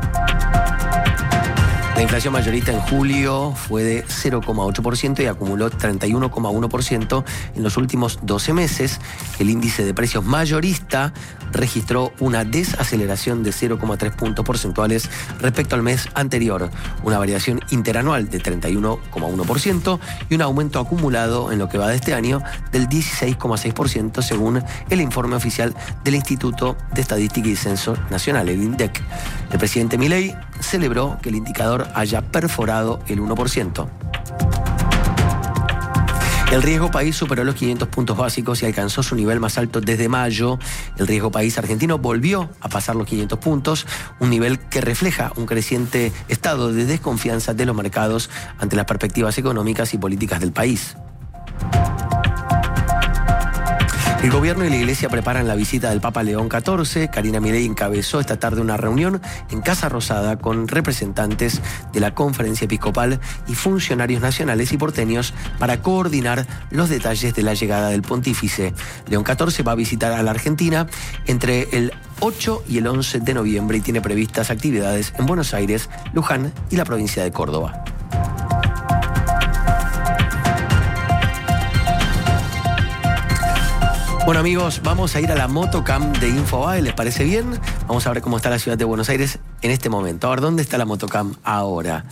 La inflación mayorista en julio fue de cero coma ocho por ciento y acumuló treinta y uno coma uno por ciento en los últimos doce meses. El índice de precios mayorista registró una desaceleración de cero coma tres puntos porcentuales respecto al mes anterior, una variación interanual de treinta y uno coma uno por ciento y un aumento acumulado en lo que va de este año del dieciséis coma seis por ciento según el informe oficial del Instituto de Estadística y Censo Nacional, el INDEC. El presidente Milei celebró que el indicador haya perforado el uno por ciento. El riesgo país superó los quinientos puntos básicos y alcanzó su nivel más alto desde mayo. El riesgo país argentino volvió a pasar los quinientos puntos, un nivel que refleja un creciente estado de desconfianza de los mercados ante las perspectivas económicas y políticas del país. El gobierno y la iglesia preparan la visita del Papa León catorce. Karina Milei encabezó esta tarde una reunión en Casa Rosada con representantes de la Conferencia Episcopal y funcionarios nacionales y porteños para coordinar los detalles de la llegada del pontífice. León catorce va a visitar a la Argentina entre el ocho y el once de noviembre y tiene previstas actividades en Buenos Aires, Luján y la provincia de Córdoba. Bueno amigos, vamos a ir a la Motocam de Infobae, ¿les parece bien? Vamos a ver cómo está la ciudad de Buenos Aires en este momento. A ver, ¿dónde está la Motocam ahora?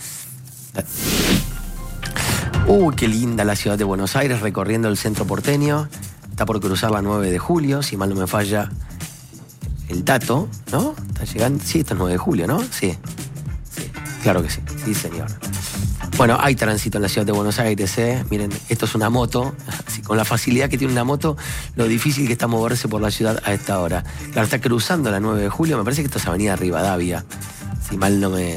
Uy, qué linda la ciudad de Buenos Aires, recorriendo el centro porteño. Está por cruzar la nueve de julio, si mal no me falla el dato, ¿no? Está llegando, sí, esto es nueve de julio, ¿no? Sí, sí, claro que sí, sí señor. Bueno, hay tránsito en la ciudad de Buenos Aires, ¿eh? Miren, esto es una moto. Así, con la facilidad que tiene una moto, lo difícil que está moverse por la ciudad a esta hora. Claro, está cruzando la nueve de julio, me parece que esto es Avenida Rivadavia. Si mal no me...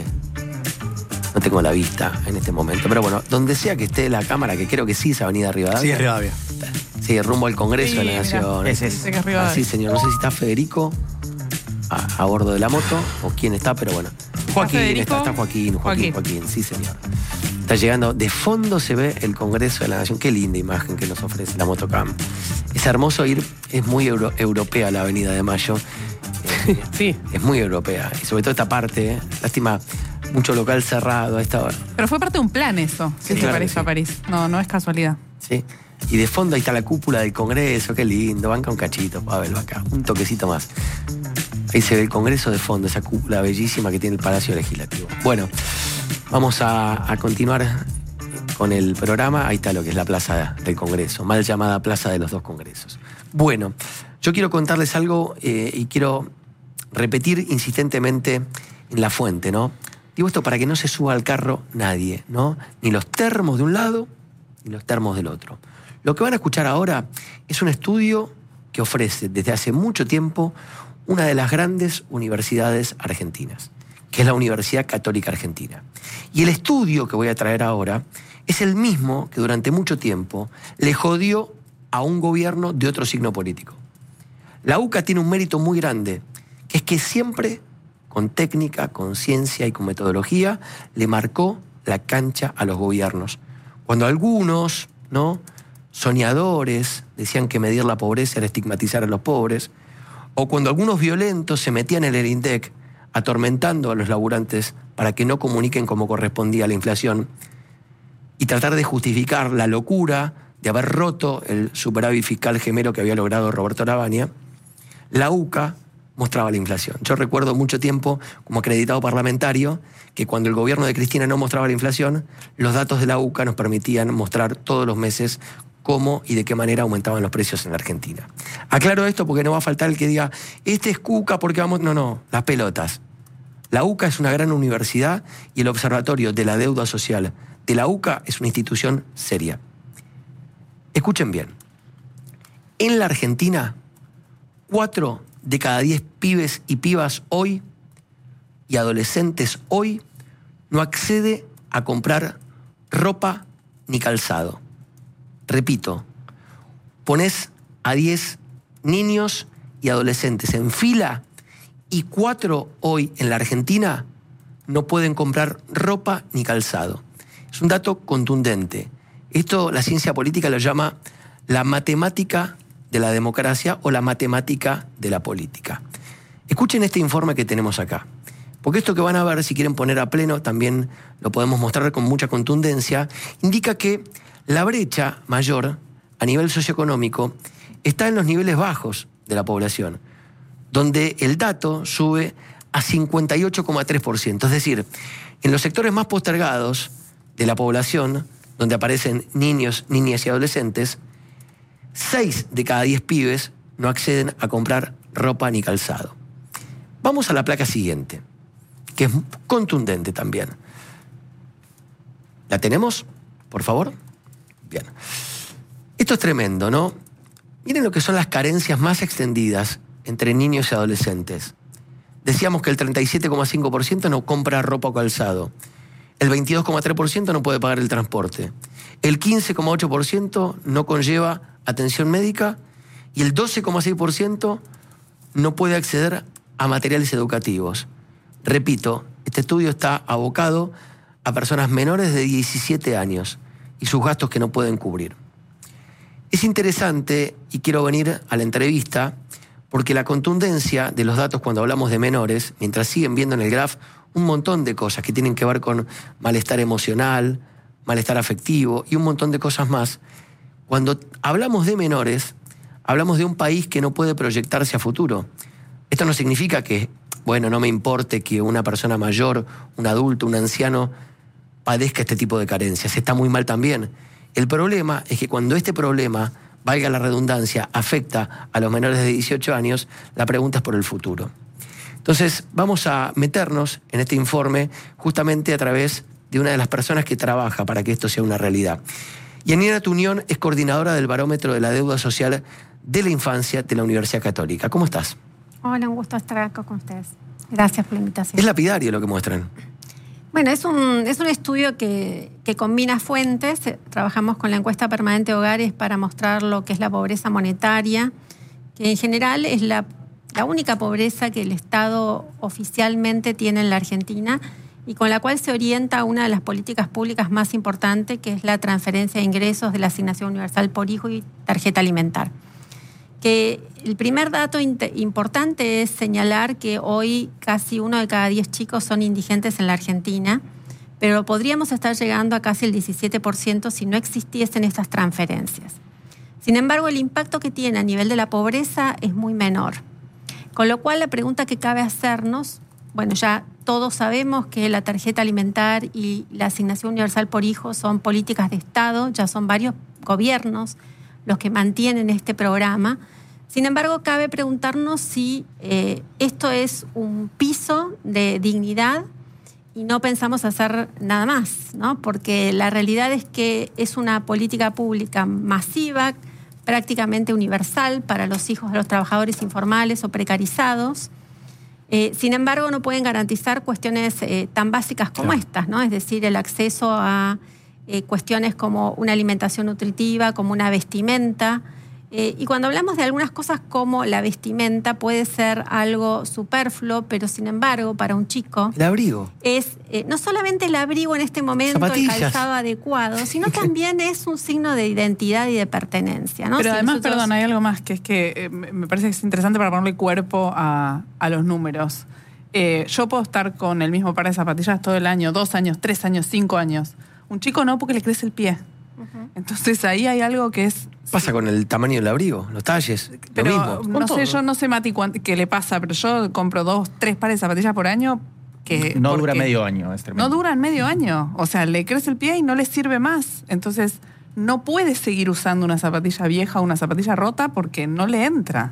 No tengo la vista en este momento. Pero bueno, donde sea que esté la cámara, que creo que sí es Avenida Rivadavia. Sí, es Rivadavia. Sí, rumbo al Congreso Sí, de la mirá, Nación. ese es. Es Rivadavia. Así, señor. No sé si está Federico a, a bordo de la moto o quién está, pero bueno. Joaquín, Federico? está, está Joaquín, Joaquín, Joaquín. Joaquín, sí señor. Está llegando, de fondo se ve el Congreso de la Nación. Qué linda imagen que nos ofrece la Motocam. Es hermoso ir, es muy euro, europea la Avenida de Mayo. Eh, Sí. Es muy europea. Y sobre todo esta parte, eh, lástima, mucho local cerrado a esta hora. Pero fue parte de un plan eso, Sí, que se claro parece que a sí. París. No, no es casualidad. ¿Sí? Y de fondo ahí está la cúpula del Congreso, qué lindo, banca un cachito, Pavel, acá, un toquecito más. Ahí se ve el Congreso de fondo, esa cúpula bellísima que tiene el Palacio Legislativo. Bueno, vamos a, a continuar con el programa. Ahí está lo que es la Plaza del Congreso, mal llamada Plaza de los Dos Congresos. Bueno, yo quiero contarles algo eh, y quiero repetir insistentemente en la fuente, ¿no? Digo esto para que no se suba al carro nadie, ¿no? Ni los termos de un lado, ni los termos del otro. Lo que van a escuchar ahora es un estudio que ofrece desde hace mucho tiempo una de las grandes universidades argentinas, que es la Universidad Católica Argentina. Y el estudio que voy a traer ahora es el mismo que durante mucho tiempo le jodió a un gobierno de otro signo político. La UCA tiene un mérito muy grande, que es que siempre, con técnica, con ciencia y con metodología, le marcó la cancha a los gobiernos. Cuando algunos, ¿no?, soñadores decían que medir la pobreza era estigmatizar a los pobres, o cuando algunos violentos se metían en el INDEC atormentando a los laburantes para que no comuniquen como correspondía a la inflación y tratar de justificar la locura de haber roto el superávit fiscal gemelo que había logrado Roberto Lavagna, la UCA mostraba la inflación. Yo recuerdo mucho tiempo, como acreditado parlamentario, que cuando el gobierno de Cristina no mostraba la inflación, los datos de la U C A nos permitían mostrar todos los meses cómo y de qué manera aumentaban los precios en la Argentina. Aclaro esto porque no va a faltar el que diga, este es Cuca porque vamos... No, no, las pelotas. La U C A es una gran universidad y el Observatorio de la Deuda Social de la U C A es una institución seria. Escuchen bien. En la Argentina, cuatro de cada diez pibes y pibas hoy y adolescentes hoy no accede a comprar ropa ni calzado. Repito, pones a diez niños y adolescentes en fila y cuatro hoy en la Argentina no pueden comprar ropa ni calzado. Es un dato contundente. Esto la ciencia política lo llama la matemática de la democracia o la matemática de la política. Escuchen este informe que tenemos acá, porque esto que van a ver, si quieren poner a pleno, también lo podemos mostrar con mucha contundencia, indica que la brecha mayor a nivel socioeconómico está en los niveles bajos de la población, donde el dato sube a cincuenta y ocho coma tres por ciento. Es decir, en los sectores más postergados de la población, donde aparecen niños, niñas y adolescentes, seis de cada diez pibes no acceden a comprar ropa ni calzado. Vamos a la placa siguiente, que es contundente también. ¿La tenemos? Por favor. Bien. Esto es tremendo, ¿no? Miren lo que son las carencias más extendidas entre niños y adolescentes. Decíamos que el treinta y siete coma cinco por ciento no compra ropa o calzado. El veintidós coma tres por ciento no puede pagar el transporte. El quince coma ocho por ciento no conlleva atención médica y el doce coma seis por ciento no puede acceder a materiales educativos. Repito, este estudio está abocado a personas menores de diecisiete años y sus gastos que no pueden cubrir. Es interesante, y quiero venir a la entrevista, porque la contundencia de los datos cuando hablamos de menores, mientras siguen viendo en el graph un montón de cosas que tienen que ver con malestar emocional, malestar afectivo y un montón de cosas más, cuando hablamos de menores, hablamos de un país que no puede proyectarse a futuro. Esto no significa que, bueno, no me importe que una persona mayor, un adulto, un anciano, padezca este tipo de carencias. Está muy mal también. El problema es que cuando este problema, valga la redundancia, afecta a los menores de dieciocho años, la pregunta es por el futuro. Entonces, vamos a meternos en este informe justamente a través de una de las personas que trabaja para que esto sea una realidad. Yanina Tuñón es coordinadora del Barómetro de la Deuda Social de la Infancia de la Universidad Católica. ¿Cómo estás? Hola, un gusto estar acá con ustedes. Gracias por la invitación. Es lapidario lo que muestran. Bueno, es un, es un estudio que, que combina fuentes. Trabajamos con la encuesta permanente de hogares para mostrar lo que es la pobreza monetaria, que en general es la, la única pobreza que el Estado oficialmente tiene en la Argentina y con la cual se orienta una de las políticas públicas más importantes, que es la transferencia de ingresos de la Asignación Universal por Hijo y tarjeta alimentar. Que el primer dato importante es señalar que hoy casi uno de cada diez chicos son indigentes en la Argentina, pero podríamos estar llegando a casi el diecisiete por ciento si no existiesen estas transferencias. Sin embargo, el impacto que tiene a nivel de la pobreza es muy menor. Con lo cual, la pregunta que cabe hacernos, bueno, ya todos sabemos que la tarjeta alimentar y la Asignación Universal por Hijo son políticas de Estado, ya son varios gobiernos los que mantienen este programa. Sin embargo, cabe preguntarnos si eh, esto es un piso de dignidad y no pensamos hacer nada más, ¿no? Porque la realidad es que es una política pública masiva, prácticamente universal para los hijos de los trabajadores informales o precarizados. Eh, sin embargo, no pueden garantizar cuestiones eh, tan básicas como claro. estas, ¿no? Es decir, el acceso a eh, cuestiones como una alimentación nutritiva, como una vestimenta. Eh, y cuando hablamos de algunas cosas como la vestimenta, puede ser algo superfluo, pero sin embargo, para un chico... El abrigo. Es eh, no solamente el abrigo en este momento, Zapatillas. El calzado adecuado, sino también es un signo de identidad y de pertenencia, ¿no? Pero si además, nosotros... perdón, hay algo más, que es que eh, me parece que es interesante para ponerle cuerpo a, a los números. Eh, yo puedo estar con el mismo par de zapatillas todo el año, dos años, tres años, cinco años. Un chico no, porque le crece el pie. Uh-huh. Entonces ahí hay algo que es Pasa con el tamaño del abrigo, los talles, Pero lo mismo. no Con sé, todo. yo no sé, Mati, cuánto- qué le pasa, pero yo compro dos, tres pares de zapatillas por año que... No dura porque medio año, es tremendo. No duran medio año. O sea, le crece el pie y no le sirve más. Entonces, no puede seguir usando una zapatilla vieja o una zapatilla rota porque no le entra.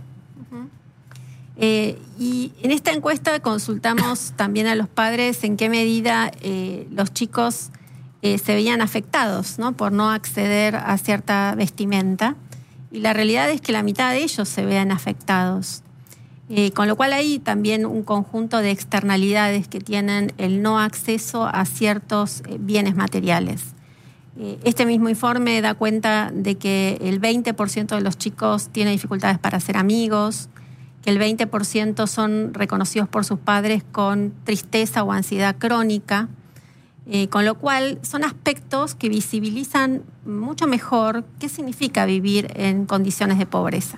Eh, y en esta encuesta consultamos también a los padres en qué medida eh, los chicos eh, se veían afectados, ¿no?, por no acceder a cierta vestimenta. Y la realidad es que la mitad de ellos se vean afectados. Eh, con lo cual hay también un conjunto de externalidades que tienen el no acceso a ciertos eh, bienes materiales. Eh, este mismo informe da cuenta de que el veinte por ciento de los chicos tiene dificultades para ser amigos, que el veinte por ciento son reconocidos por sus padres con tristeza o ansiedad crónica, eh, con lo cual son aspectos que visibilizan mucho mejor qué significa vivir en condiciones de pobreza.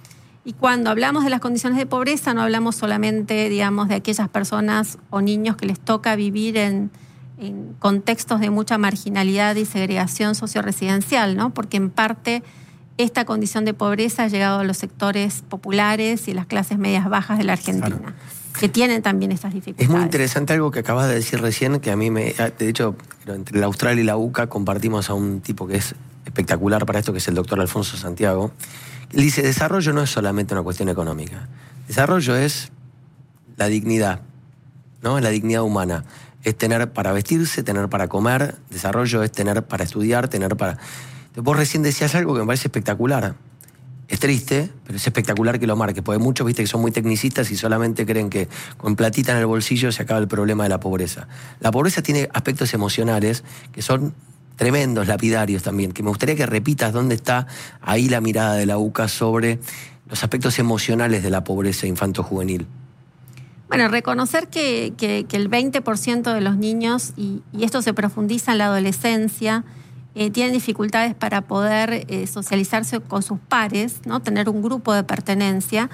Y cuando hablamos de las condiciones de pobreza, no hablamos solamente, digamos, de aquellas personas o niños que les toca vivir en, en contextos de mucha marginalidad y segregación socio-residencial, ¿no? Porque en parte esta condición de pobreza ha llegado a los sectores populares y las clases medias bajas de la Argentina, Claro. que tienen también estas dificultades. Es muy interesante algo que acabas de decir recién, que a mí me... De hecho, entre la Austral y la U C A compartimos a un tipo que es espectacular para esto, que es el doctor Alfonso Santiago. Él dice, desarrollo no es solamente una cuestión económica. Desarrollo es la dignidad, ¿no? La dignidad humana. Es tener para vestirse, tener para comer. Desarrollo es tener para estudiar, tener para... Vos recién decías algo que me parece espectacular. Es triste, pero es espectacular que lo marques, porque muchos, viste, que son muy tecnicistas y solamente creen que con platita en el bolsillo se acaba el problema de la pobreza. La pobreza tiene aspectos emocionales que son tremendos, lapidarios también, que me gustaría que repitas dónde está ahí la mirada de la U C A sobre los aspectos emocionales de la pobreza infanto-juvenil. Bueno, reconocer que, que, que el veinte por ciento de los niños, y, y esto se profundiza en la adolescencia, eh, tienen dificultades para poder eh, socializarse con sus pares, ¿no?, tener un grupo de pertenencia,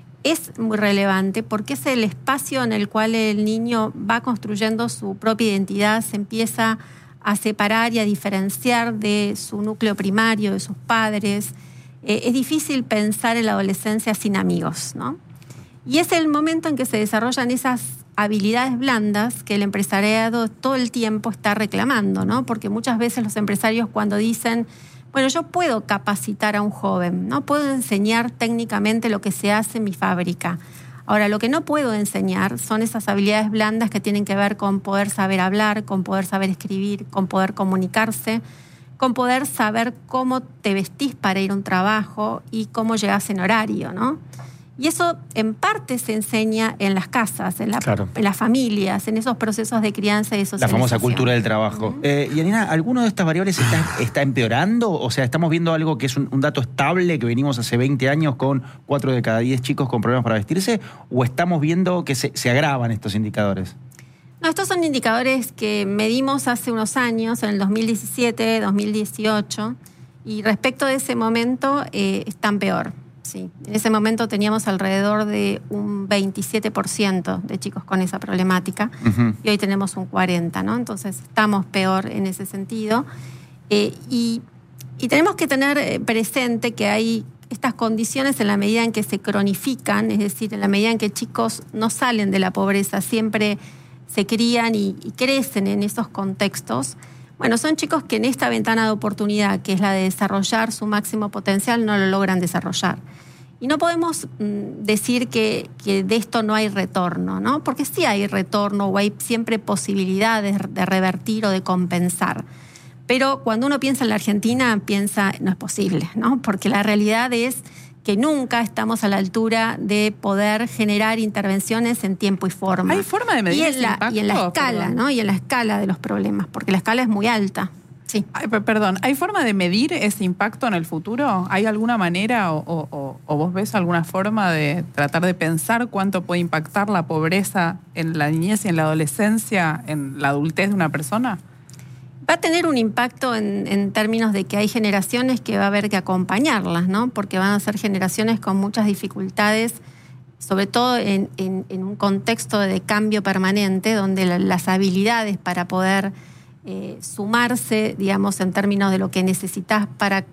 es muy relevante porque es el espacio en el cual el niño va construyendo su propia identidad, se empieza a separar y a diferenciar de su núcleo primario, de sus padres. Eh, es difícil pensar en la adolescencia sin amigos, ¿no? Y es el momento en que se desarrollan esas habilidades blandas que el empresariado todo el tiempo está reclamando, ¿no? Porque muchas veces los empresarios, cuando dicen, bueno, yo puedo capacitar a un joven, ¿no?, puedo enseñar técnicamente lo que se hace en mi fábrica. Ahora, lo que no puedo enseñar son esas habilidades blandas que tienen que ver con poder saber hablar, con poder saber escribir, con poder comunicarse, con poder saber cómo te vestís para ir a un trabajo y cómo llegás en horario, ¿no? Y eso en parte se enseña en las casas, en, la, Claro. en las familias, en esos procesos de crianza y de La socialización. famosa cultura del trabajo. Uh-huh. eh, y Yanina, ¿alguno de estas variables está, está empeorando? O sea, ¿estamos viendo algo que es un, un dato estable, que venimos hace veinte años con cuatro de cada diez chicos con problemas para vestirse? ¿O estamos viendo que se, se agravan estos indicadores? No, estos son indicadores que medimos hace unos años, en el dos mil diecisiete, dos mil dieciocho, y respecto de ese momento eh, están peor. Sí, en ese momento teníamos alrededor de un veintisiete por ciento de chicos con esa problemática, uh-huh, y hoy tenemos un cuarenta por ciento, ¿no? Entonces estamos peor en ese sentido. Eh, y, y tenemos que tener presente que hay estas condiciones en la medida en que se cronifican, es decir, en la medida en que chicos no salen de la pobreza, siempre se crían y, y crecen en esos contextos. Bueno, son chicos que en esta ventana de oportunidad, que es la de desarrollar su máximo potencial, no lo logran desarrollar. Y no podemos mm, decir que, que de esto no hay retorno, ¿no? Porque sí hay retorno o hay siempre posibilidades de revertir o de compensar. Pero cuando uno piensa en la Argentina, piensa, no es posible, ¿no? Porque la realidad es que nunca estamos a la altura de poder generar intervenciones en tiempo y forma. ¿Hay forma de medir y en ese la, impacto? Y en la escala, Perdón. ¿no? Y en la escala de los problemas, porque la escala es muy alta. Sí. Ay, perdón, ¿hay forma de medir ese impacto en el futuro? ¿Hay alguna manera o, o, o vos ves alguna forma de tratar de pensar cuánto puede impactar la pobreza en la niñez y en la adolescencia, en la adultez de una persona? Va a tener un impacto en, en términos de que hay generaciones que va a haber que acompañarlas, ¿no? Porque van a ser generaciones con muchas dificultades, sobre todo en, en, en un contexto de cambio permanente, donde la, las habilidades para poder eh, sumarse, digamos, en términos de lo que necesitas para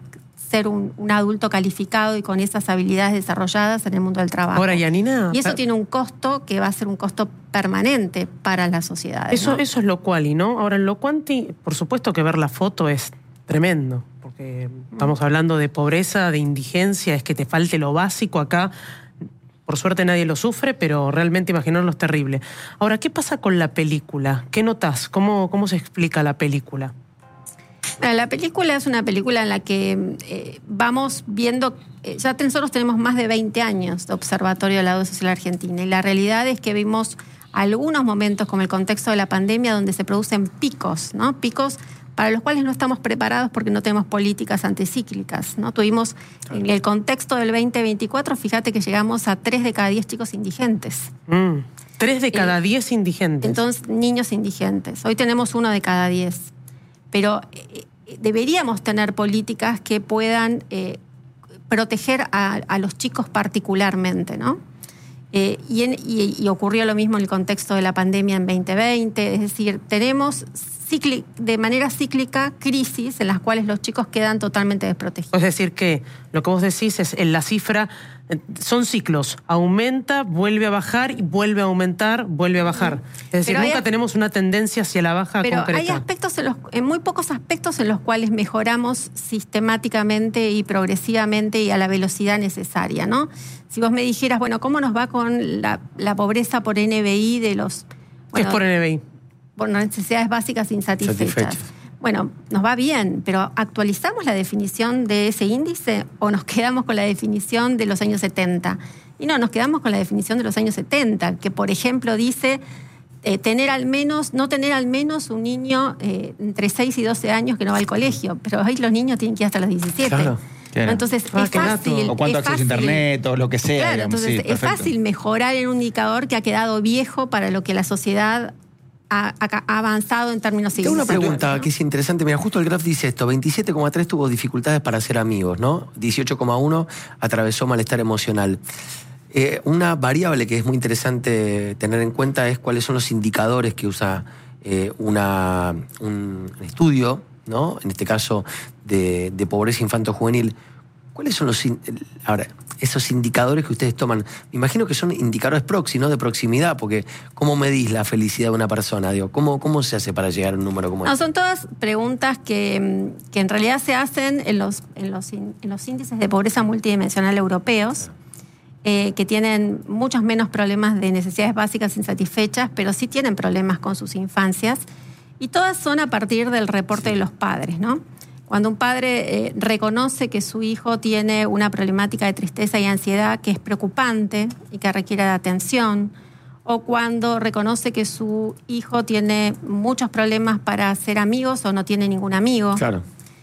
ser un, un adulto calificado y con esas habilidades desarrolladas en el mundo del trabajo. Ahora, Yanina, y eso tiene un costo que va a ser un costo permanente para la sociedad. Eso, ¿no? eso es lo cuali, ¿no? Ahora, en lo cuanti, por supuesto que ver la foto es tremendo, porque estamos hablando de pobreza, de indigencia, es que te falte lo básico acá. Por suerte nadie lo sufre, pero realmente imaginarlo es terrible. Ahora, ¿qué pasa con la película? ¿Qué notás? ¿Cómo, cómo se explica la película? Bueno, la película es una película en la que eh, vamos viendo, eh, ya nosotros tenemos más de veinte años de Observatorio de la Deuda Social Argentina, y la realidad es que vimos algunos momentos, como el contexto de la pandemia, donde se producen picos, ¿no? Picos para los cuales no estamos preparados porque no tenemos políticas anticíclicas, ¿no? Tuvimos, en el contexto del veinte veinticuatro, fíjate que llegamos a tres de cada diez chicos indigentes. Mm, tres de cada diez indigentes. Entonces, niños indigentes. Hoy tenemos uno de cada diez. Pero eh, deberíamos tener políticas que puedan eh, proteger a, a los chicos particularmente, ¿no? Eh, y, en, y, y ocurrió lo mismo en el contexto de la pandemia en veinte veinte, es decir, tenemos cicli, de manera cíclica crisis en las cuales los chicos quedan totalmente desprotegidos. Es decir, que lo que vos decís es en la cifra, son ciclos, aumenta, vuelve a bajar y vuelve a aumentar, vuelve a bajar. Es decir, Pero nunca hay, tenemos una tendencia hacia la baja pero concreta. hay aspectos en los, en muy pocos aspectos en los cuales mejoramos sistemáticamente y progresivamente y a la velocidad necesaria, ¿no? Si vos me dijeras, bueno, ¿cómo nos va con la, la pobreza por N B I de los... Bueno, ¿Qué es por N B I? Por necesidades básicas insatisfechas. Satisfechas. Bueno, nos va bien, pero ¿actualizamos la definición de ese índice o nos quedamos con la definición de los años setenta? Y no, nos quedamos con la definición de los años setenta, que por ejemplo dice eh, tener al menos, no tener al menos un niño eh, entre seis y doce años que no va al colegio, pero hoy los niños tienen que ir hasta los diecisiete. Claro. Claro. Entonces Ah, es qué gato. fácil. O cuánto es acceso a fácil. internet, o lo que sea. Claro, digamos, entonces sí, es perfecto. fácil mejorar en un indicador que ha quedado viejo para lo que la sociedad ha, ha- ha avanzado en términos Tengo una civilizatorios, pregunta ¿no? que es interesante. Mira, justo el graph dice esto: veintisiete coma tres tuvo dificultades para hacer amigos, ¿no? dieciocho coma uno atravesó malestar emocional. Eh, una variable que es muy interesante tener en cuenta es cuáles son los indicadores que usa eh, una, un estudio, ¿no? En este caso de, de pobreza infanto-juvenil. ¿Cuáles son los in- ahora, esos indicadores que ustedes toman? Me imagino que son indicadores proxy, ¿no? De proximidad, porque ¿cómo medís la felicidad de una persona? Digo, ¿cómo, cómo se hace para llegar a un número como No, este? son todas preguntas que, que en realidad se hacen en los, en los, in- en los índices de pobreza multidimensional europeos, eh, que tienen muchos menos problemas de necesidades básicas insatisfechas, pero sí tienen problemas con sus infancias. Y todas son a partir del reporte de los padres, ¿no? Cuando un padre eh, reconoce que su hijo tiene una problemática de tristeza y ansiedad que es preocupante y que requiere de atención, o cuando reconoce que su hijo tiene muchos problemas para hacer amigos o no tiene ningún amigo. Claro.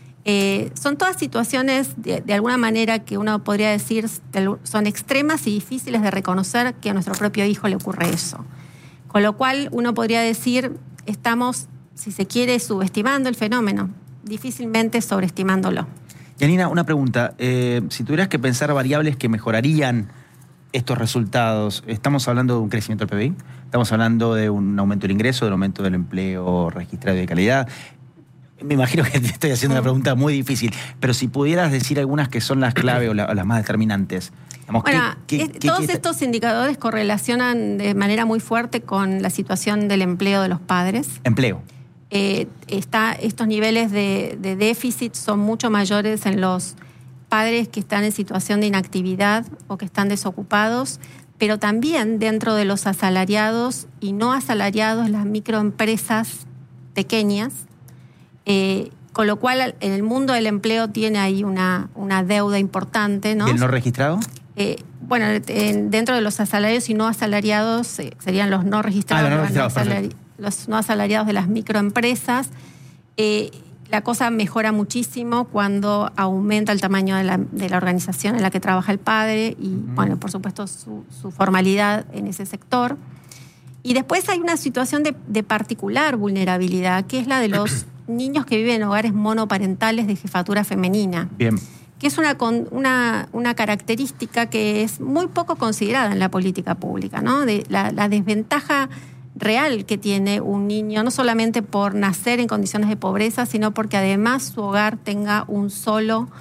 Eh, son todas situaciones, de, de alguna manera, que uno podría decir son extremas y difíciles de reconocer que a nuestro propio hijo le ocurre eso. Con lo cual, uno podría decir, estamos, si se quiere, subestimando el fenómeno, difícilmente sobreestimándolo. Yanina, una pregunta. Eh, si tuvieras que pensar variables que mejorarían estos resultados, ¿estamos hablando de un crecimiento del P B I? ¿Estamos hablando de un aumento del ingreso, del aumento del empleo registrado y de calidad? Me imagino que te estoy haciendo una pregunta muy difícil, pero si pudieras decir algunas que son las clave o, la- o las más determinantes. Digamos, ¿qué- Bueno, qué- es- qué- todos qué- estos indicadores correlacionan de manera muy fuerte con la situación del empleo de los padres. Empleo. Eh, está, estos niveles de, de déficit son mucho mayores en los padres que están en situación de inactividad o que están desocupados, pero también dentro de los asalariados y no asalariados, las microempresas pequeñas, eh, con lo cual en el mundo del empleo tiene ahí una, una deuda importante, ¿no? ¿Y el no registrado? Eh, bueno, en- dentro de los asalariados y no asalariados eh, serían los no registrados, Ah, los no los, registrados, asalari- los no asalariados de las microempresas. Eh, la cosa mejora muchísimo cuando aumenta el tamaño de la, de la organización en la que trabaja el padre y, bueno, por supuesto, su, su formalidad en ese sector. Y después hay una situación de, de particular vulnerabilidad, que es la de los niños que viven en hogares monoparentales de jefatura femenina, Bien. que es una, con- una, una característica que es muy poco considerada en la política pública, ¿no? De la, la desventaja real que tiene un niño, no solamente por nacer en condiciones de pobreza, sino porque además su hogar tenga un solo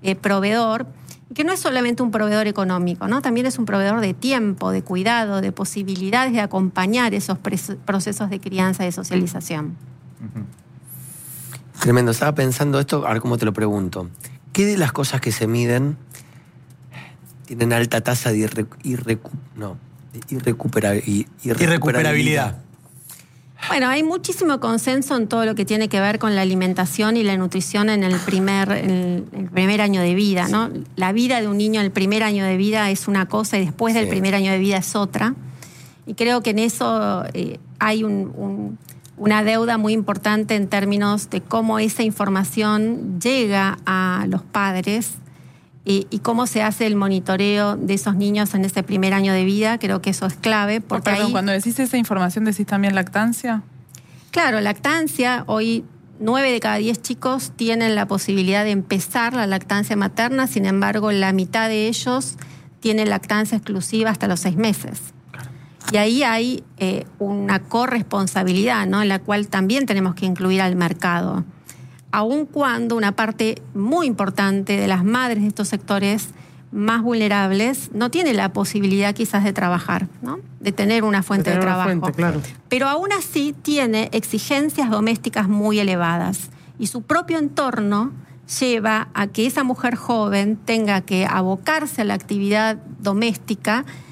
eh, proveedor, que no es solamente un proveedor económico, ¿no? También es un proveedor de tiempo, de cuidado, de posibilidades de acompañar esos procesos de crianza y de socialización. Tremendo. Estaba pensando esto, a ver cómo te lo pregunto. ¿Qué de las cosas que se miden tienen alta tasa de irre, irrecu, no, de irrecupera, irrecuperabilidad? Irrecuperabilidad. Bueno, hay muchísimo consenso en todo lo que tiene que ver con la alimentación y la nutrición en el primer, en el, el primer año de vida, ¿no? La vida de un niño en el primer año de vida es una cosa y después del sí. primer año de vida es otra. Y creo que en eso eh, hay un, un, una deuda muy importante en términos de cómo esa información llega a los padres y, y cómo se hace el monitoreo de esos niños en ese primer año de vida. Creo que eso es clave. Porque oh, perdón, ahí, cuando decís esa información, ¿decís también lactancia? Claro, lactancia. Hoy nueve de cada diez chicos tienen la posibilidad de empezar la lactancia materna, sin embargo, la mitad de ellos tienen lactancia exclusiva hasta los seis meses. Y ahí hay eh, una corresponsabilidad, ¿no? En la cual también tenemos que incluir al mercado. Aun cuando una parte muy importante de las madres de estos sectores más vulnerables no tiene la posibilidad quizás de trabajar, ¿no? De tener una fuente de, de trabajo. Fuente, claro. Pero aún así tiene exigencias domésticas muy elevadas y su propio entorno lleva a que esa mujer joven tenga que abocarse a la actividad doméstica